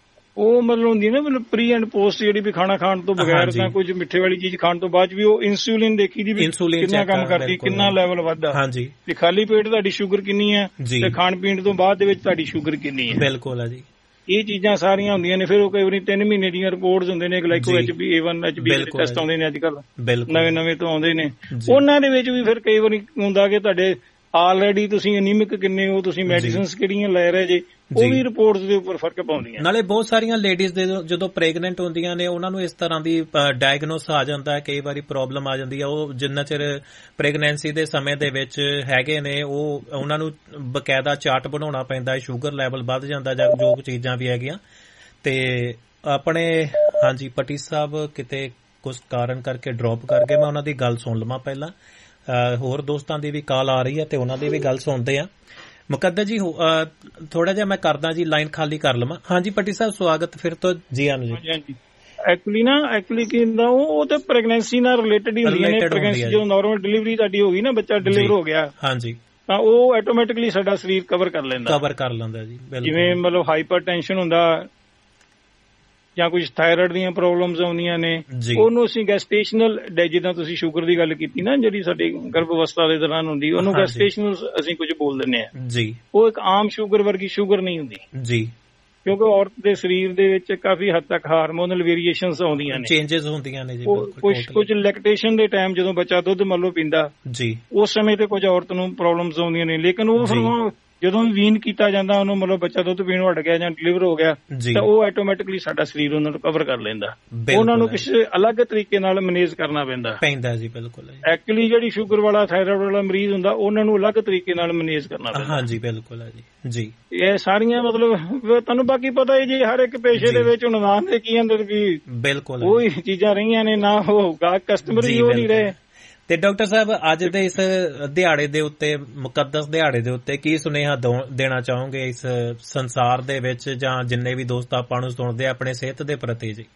ਉਹ ਮਤਲਬ ਹੁੰਦੀ ਨਾ ਮਤਲਬ ਪ੍ਰੀ ਐਂਡ ਪੋਸਟ, ਜਿਹੜੀ ਵੀ ਖਾਣਾ ਖਾਣ ਤੋਂ ਬਗੈਰ ਤਾਂ ਕੁਝ ਮਿੱਠੇ ਵਾਲੀ ਚੀਜ਼ ਖਾਣ ਤੋਂ ਬਾਅਦ ਵੀ ਉਹ ਇਨਸੂਲਿਨ ਦੇਖੀ ਦੀ ਵੀ ਕਿੰਨਾ ਕੰਮ ਕਰਦੀ, ਕਿੰਨਾ ਲੈਵਲ ਵੱਧਦਾ, ਤੇ ਖਾਲੀ ਪੇਟ ਤੁਹਾਡੀ ਸ਼ੂਗਰ ਕਿੰਨੀ ਹੈ ਤੇ ਖਾਣ ਪੀਣ ਤੋਂ ਬਾਅਦ ਦੇ ਵਿੱਚ ਤੁਹਾਡੀ ਸ਼ੂਗਰ ਕਿੰਨੀ ਹੈ। ਬਿਲਕੁਲ ਹੈ ਜੀ, ਇਹ ਚੀਜ਼ਾਂ ਸਾਰੀਆਂ ਹੁੰਦੀਆਂ ਨੇ। ਫਿਰ ਉਹ ਕਈ ਵਾਰੀ ਤਿੰਨ ਮਹੀਨੇ ਦੀਆਂ ਰਿਪੋਰਟਸ ਹੁੰਦੇ ਨੇ, ਗਲਾਈਕੋ H B A one H B test ਆਉਂਦੇ ਨੇ ਅੱਜ ਕੱਲ, ਨਵੇਂ ਨਵੇਂ ਤੋਂ ਆਉਂਦੇ ਨੇ। ਉਹਨਾਂ ਦੇ ਵਿੱਚ ਵੀ ਫਿਰ ਕਈ ਵਾਰੀ ਹੁੰਦਾ ਕਿ ਤੁਹਾਡੇ ਆਲਰੇਡੀ ਤੁਸੀਂ ਅਨੀਮਿਕ ਕਿੰਨੇ ਹੋ, ਤੁਸੀਂ ਮੈਡੀਸਿਨਸ ਕਿਹੜੀਆਂ ਲੈ ਰਹੇ ਜੇ, ਉਹ ਵੀ ਰਿਪੋਰਟਸ ਦੇ ਉੱਪਰ ਫਰਕ ਪਾਉਂਦੀਆਂ। ਨਾਲੇ ਬਹੁਤ ਸਾਰੀਆਂ ਲੇਡੀਜ਼ ਦੇ ਜਦੋਂ ਪ੍ਰੈਗਨੈਂਟ ਹੁੰਦੀਆਂ ਨੇ ਉਹਨਾਂ ਨੂੰ ਇਸ ਤਰ੍ਹਾਂ ਦੀ ਡਾਇਗਨੋਸ ਆ ਜਾਂਦਾ ਹੈ, ਕਈ ਵਾਰੀ ਪ੍ਰੋਬਲਮ ਆ ਜਾਂਦੀ ਹੈ। ਉਹ ਜਿੰਨਾ ਚਿਰ ਪ੍ਰੈਗਨੈਂਸੀ ਦੇ ਸਮੇਂ ਦੇ ਵਿੱਚ ਹੈਗੇ ਨੇ, ਉਹ ਉਹਨਾਂ ਨੂੰ ਬਕਾਇਦਾ ਚਾਰਟ ਬਣਾਉਣਾ ਪੈਂਦਾ ਹੈ, ਸ਼ੂਗਰ ਲੈਵਲ ਵੱਧ ਜਾਂਦਾ ਜਾਂ ਜੋ ਚੀਜ਼ਾਂ ਵੀ ਹੈਗੀਆਂ। ਤੇ ਆਪਣੇ ਹਾਂਜੀ ਪਟੀ ਸਾਹਿਬ ਕਿਤੇ ਕੁਝ ਕਾਰਨ ਕਰਕੇ ਡ੍ਰੌਪ ਕਰ ਗਏ, ਮੈਂ ਉਹਨਾਂ ਦੀ ਗੱਲ ਸੁਣ ਲਵਾਂ ਪਹਿਲਾਂ। ਹੋਰ ਦੋਸਤਾਂ ਦੀ ਵੀ ਕਾਲ ਆ ਰਹੀ ਹੈ ਤੇ ਉਹਨਾਂ ਦੀ ਵੀ ਗੱਲ ਸੁਣਦੇ ਆ। ਮੁਕੱਦਰ ਜੀ ਥੋੜਾ ਜਿਹਾ ਮੈਂ ਕਰਦਾ ਜੀ, ਲਾਈਨ ਖਾਲੀ ਕਰ ਲਵਾਂ। ਹਾਂਜੀ ਪਟੀ ਸਾਹਿਬ ਸਵਾਗਤ ਫਿਰ ਤੋਂ ਜੀ। ਆਨ ਜੀ ਐਕਚੁਅਲੀ ਨਾ ਐਕਚੁਅਲੀ ਕੀ ਹੁੰਦਾ, ਉਹ ਤੇ ਪ੍ਰੈਗਨੈਂਸੀ ਨਾਲ ਰਿਲੇਟਡ ਹੀ ਹੁੰਦੀਆਂ ਨੇ। ਪ੍ਰੈਗਨੈਂਸੀ ਜਦੋਂ ਨਾਰਮਲ ਡਿਲੀਵਰੀ ਤੁਹਾਡੀ ਹੋ ਗਈ ਨਾ, ਬੱਚਾ ਡਿਲੀਵਰ ਹੋ ਗਿਆ, ਹਾਂਜੀ, ਤਾਂ ਉਹ ਆਟੋਮੈਟਿਕਲੀ ਸਾਡਾ ਸਰੀਰ ਕਵਰ ਕਰ ਲੈਂਦਾ ਕਵਰ ਕਰ ਲੈਂਦਾ ਜੀ। ਜਿਵੇਂ ਮਤਲਬ ਹਾਈਪਰ ਟੈਨਸ਼ਨ ਹੁੰਦਾ ਜਾਂ ਕੁਝ ਥਾਇਰਾਇਡ ਦੀਆਂ ਪ੍ਰੋਬਲਮਸ ਆਉਂਦੀਆਂ ਨੇ, ਉਹਨੂੰ ਅਸੀਂ ਗੈਸਟੇਸ਼ਨਲ, ਜਿੱਦਾਂ ਤੁਸੀਂ ਸ਼ੂਗਰ ਦੀ ਗੱਲ ਕੀਤੀ ਨਾ, ਜਿਹੜੀ ਸਾਡੀ ਗਰਭ ਅਵਸਥਾ ਦੇ ਦੌਰਾਨ ਹੁੰਦੀ, ਉਹਨੂੰ ਗੈਸਟੇਸ਼ਨਲ ਅਸੀਂ ਕੁਝ ਬੋਲ ਦਿੰਦੇ ਆ ਜੀ। ਉਹ ਇੱਕ ਆਮ ਸ਼ੂਗਰ ਵਰਗੀ ਸ਼ੂਗਰ ਨਹੀਂ ਹੁੰਦੀ ਜੀ, ਕਿਉਂਕਿ ਔਰਤ ਦੇ ਸਰੀਰ ਦੇ ਵਿੱਚ ਕਾਫੀ ਹੱਦ ਤੱਕ ਹਾਰਮੋਨਲ ਵੇਰੀਏਸ਼ਨਸ ਆਉਂਦੀਆਂ ਨੇ, ਚੇਂਜਸ ਹੁੰਦੀਆਂ ਨੇ ਜੀ। ਕੁਝ ਕੁਝ ਲੈਕਟੇਸ਼ਨ ਦੇ ਟਾਈਮ ਜਦੋਂ ਬੱਚਾ ਦੁੱਧ ਮੰਨ ਲਓ ਪੀਂਦਾ ਜੀ, ਉਸ ਸਮੇਂ ਤੇ ਕੁਝ ਔਰਤ ਨੂੰ ਪ੍ਰੋਬਲਮਸ ਆਉਂਦੀਆਂ ਨੇ, ਲੇਕਿਨ ਉਹ ਫਿਰ ਜਦੋਂ ਵੀ ਵੀਨ ਕੀਤਾ ਜਾਂਦਾ, ਉਹਨੂੰ ਮਤਲਬ ਬੱਚਾ ਦੁੱਧ ਪੀਣੋਂ ਹਟ ਗਿਆ ਜਾਂ ਡਿਲੀਵਰ ਹੋ ਗਿਆ, ਤਾਂ ਉਹ ਆਟੋਮੈਟਿਕਲੀ ਸਾਡਾ ਸਰੀਰ ਉਹਨਾਂ ਨੂੰ ਕਵਰ ਕਰ ਲੈਂਦਾ। ਉਹਨਾਂ ਨੂੰ ਕਿਸੇ ਅਲੱਗ ਤਰੀਕੇ ਨਾਲ ਮੈਨੇਜ ਕਰਨਾ ਪੈਂਦਾ ਪੈਂਦਾ ਜੀ। ਬਿਲਕੁਲ ਐਕਚੁਅਲੀ ਜਿਹੜੀ ਸ਼ੂਗਰ ਵਾਲਾ ਥਾਇਰਾਇਡ ਵਾਲਾ ਮਰੀਜ਼ ਹੁੰਦਾ, ਉਹਨਾਂ ਨੂੰ ਅਲੱਗ ਤਰੀਕੇ ਨਾਲ ਮੈਨੇਜ ਕਰਨਾ ਪੈਂਦਾ। ਹਾਂਜੀ ਬਿਲਕੁਲ ਹੈ ਜੀ ਜੀ। ਇਹ ਸਾਰੀਆਂ ਮਤਲਬ ਤੁਹਾਨੂੰ ਬਾਕੀ ਪਤਾ ਹੀ ਜੀ, ਹਰ ਇੱਕ ਪੇਸ਼ੇ ਦੇ ਵਿੱਚ ਹੁਣ ਨਾਮ ਦੇ ਕੀ ਅੰਦਰ ਵੀ ਬਿਲਕੁਲ ਉਹੀ ਚੀਜ਼ਾਂ ਰਹੀਆਂ ਨੇ, ਨਾ ਉਹ ਗਾਹਕ ਕਸਟਮਰ ਵੀ ਉਹ ਨਹੀਂ ਰਹੇ। ਤੇ ਡਾਕਟਰ ਸਾਹਿਬ ਅੱਜ ਦੇ ਇਸ ਦਿਹਾੜੇ ਦੇ ਉੱਤੇ, ਮੁਕੱਦਸ ਦਿਹਾੜੇ ਦੇ ਉੱਤੇ ਕੀ ਸੁਨੇਹਾ ਦੇਣਾ ਚਾਹੋਗੇ ਇਸ ਸੰਸਾਰ ਦੇ ਵਿੱਚ, ਜਾਂ ਜਿੰਨੇ ਵੀ ਦੋਸਤ ਆਪਾਂ ਨੂੰ ਸੁਣਦੇ ਆਪਣੇ ਸਿਹਤ ਦੇ ਪ੍ਰਤੀ ਜੀ?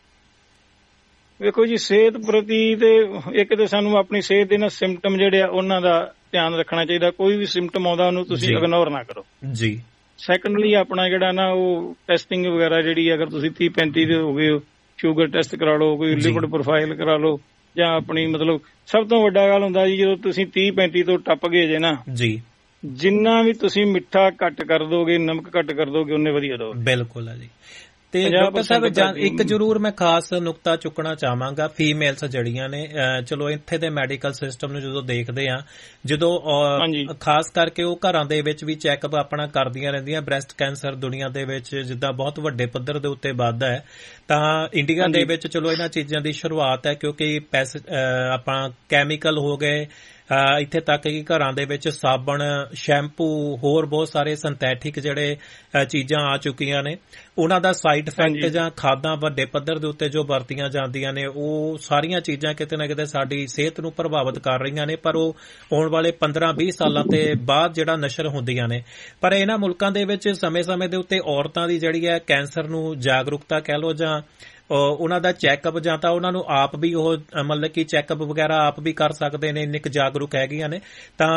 ਵੇਖੋ ਜੀ, ਸਿਹਤ ਪ੍ਰਤੀ ਤੇ ਇੱਕ ਤੇ ਸਾਨੂੰ ਆਪਣੀ ਸਿਹਤ ਦੇ ਨਾ ਸਿੰਪਟਮ ਜਿਹੜੇ ਆ ਉਹਨਾਂ ਦਾ ਧਿਆਨ ਰੱਖਣਾ ਚਾਹੀਦਾ। ਕੋਈ ਵੀ ਸਿੰਪਟਮ ਆਉਂਦਾ ਉਹਨੂੰ ਤੁਸੀਂ ਇਗਨੋਰ ਨਾ ਕਰੋ ਜੀ। ਸੈਕੰਡਲੀ ਆਪਣਾ ਜਿਹੜਾ ਨਾ ਉਹ ਟੈਸਟਿੰਗ ਵਗੈਰਾ ਜਿਹੜੀ, ਅਗਰ ਤੁਸੀਂ ਤੀਹ ਪੈਂਤੀ ਦੇ ਹੋ ਗਏ, ਸ਼ੂਗਰ ਟੈਸਟ ਕਰਾ ਲਓ, ਕੋਈ ਲਿਪਿਡ ਪ੍ਰੋਫਾਈਲ ਕਰਾ ਲਓ, ਜਾਂ ਆਪਣੀ ਮਤਲਬ ਸਭ ਤੋਂ ਵੱਡਾ ਗੱਲ ਹੁੰਦਾ ਜੀ, ਜਦੋਂ ਤੁਸੀਂ ਤੀਹ ਪੈਂਤੀ ਤੋਂ ਟੱਪ ਗਏ ਜੇ ਨਾ ਜੀ, ਜਿੰਨਾ ਵੀ ਤੁਸੀਂ ਮਿੱਠਾ ਘੱਟ ਕਰ ਦੋਗੇ, ਨਮਕ ਘੱਟ ਕਰ ਦੋਗੇ, ਉਹਨੇ ਵਧੀਆ ਦੋਗੇ। ਬਿਲਕੁਲ ਹੈ ਜੀ। ਤੇ ਡਾਕਟਰ ਸਾਹਿਬ ਇੱਕ ਜ਼ਰੂਰ ਮੈਂ ਖਾਸ ਨੁਕਤਾ ਚੁੱਕਣਾ ਚਾਹਾਂਗਾ, ਫੀਮੇਲਸ ਜਿਹੜੀਆਂ ਨੇ, ਚਲੋ ਇੱਥੇ ਦੇ ਮੈਡੀਕਲ ਸਿਸਟਮ ਨੂੰ ਜਦੋਂ ਦੇਖਦੇ ਆ, ਜਦੋਂ ਖਾਸ ਕਰਕੇ ਉਹ ਘਰਾਂ ਦੇ ਵਿੱਚ ਵੀ ਚੈੱਕਅਪ ਆਪਣਾ ਕਰਦੀਆਂ ਰਹਿੰਦੀਆਂ। ਬ੍ਰੈਸਟ ਕੈਂਸਰ ਦੁਨੀਆ ਦੇ ਵਿੱਚ ਜਿੱਦਾਂ ਬਹੁਤ ਵੱਡੇ ਪੱਧਰ ਦੇ ਉੱਤੇ ਵੱਧਦਾ ਹੈ, ਤਾਂ ਇੰਡੀਆ ਦੇ ਵਿੱਚ ਚਲੋ ਇਹਨਾਂ ਚੀਜ਼ਾਂ ਦੀ ਸ਼ੁਰੂਆਤ ਹੈ, ਕਿਉਂਕਿ ਪੈਸੇ ਆਪਾਂ ਕੈਮੀਕਲ ਹੋ ਗਏ, ਇੱਥੇ ਤੱਕ ਕਿ ਘਰਾਂ ਦੇ ਵਿੱਚ ਸਾਬਣ, ਸ਼ੈਂਪੂ, ਹੋਰ ਬਹੁਤ ਸਾਰੇ ਸਿੰਥੈਟਿਕ ਜਿਹੜੇ ਚੀਜ਼ਾਂ ਆ ਚੁੱਕੀਆਂ ਨੇ, ਉਹਨਾਂ ਦਾ ਸਾਈਡ ਇਫੈਕਟ ਜਾਂ ਖਾਦਾਂ ਵੱਡੇ ਪੱਧਰ ਦੇ ਉੱਤੇ ਜੋ ਵਰਤੀਆਂ ਜਾਂਦੀਆਂ ਨੇ, ਉਹ ਸਾਰੀਆਂ ਚੀਜ਼ਾਂ ਕਿਤੇ ਨਾ ਕਿਤੇ ਸਾਡੀ ਸਿਹਤ ਨੂੰ ਪ੍ਰਭਾਵਿਤ ਕਰ ਰਹੀਆਂ ਨੇ। ਪਰ ਉਹ ਆਉਣ ਵਾਲੇ ਪੰਦਰਾਂ ਵੀਹ ਸਾਲਾਂ ਤੇ ਬਾਅਦ ਜਿਹੜਾ ਨਸ਼ਰ ਹੁੰਦੀਆਂ ਨੇ। ਪਰ ਇਹਨਾਂ ਮੁਲਕਾਂ ਦੇ ਵਿੱਚ ਸਮੇਂ-ਸਮੇਂ ਦੇ ਉੱਤੇ ਔਰਤਾਂ ਦੀ ਜਿਹੜੀ ਹੈ ਕੈਂਸਰ ਨੂੰ ਜਾਗਰੂਕਤਾ ਕਹਿ ਲਓ, ਜਾਂ ਉਹਨਾਂ ਦਾ ਚੈੱਕਅਪ, ਜਾਂ ਤਾਂ ਉਹਨਾਂ ਨੂੰ ਆਪ ਵੀ ਉਹ ਮਤਲਬ ਕਿ ਚੈੱਕਅਪ ਵਗੈਰਾ ਆਪ ਵੀ ਕਰ ਸਕਦੇ ਨੇ, ਇੰਨੇ ਕੁ ਜਾਗਰੂਕ ਹੈਗੀਆਂ ਨੇ। ਤਾਂ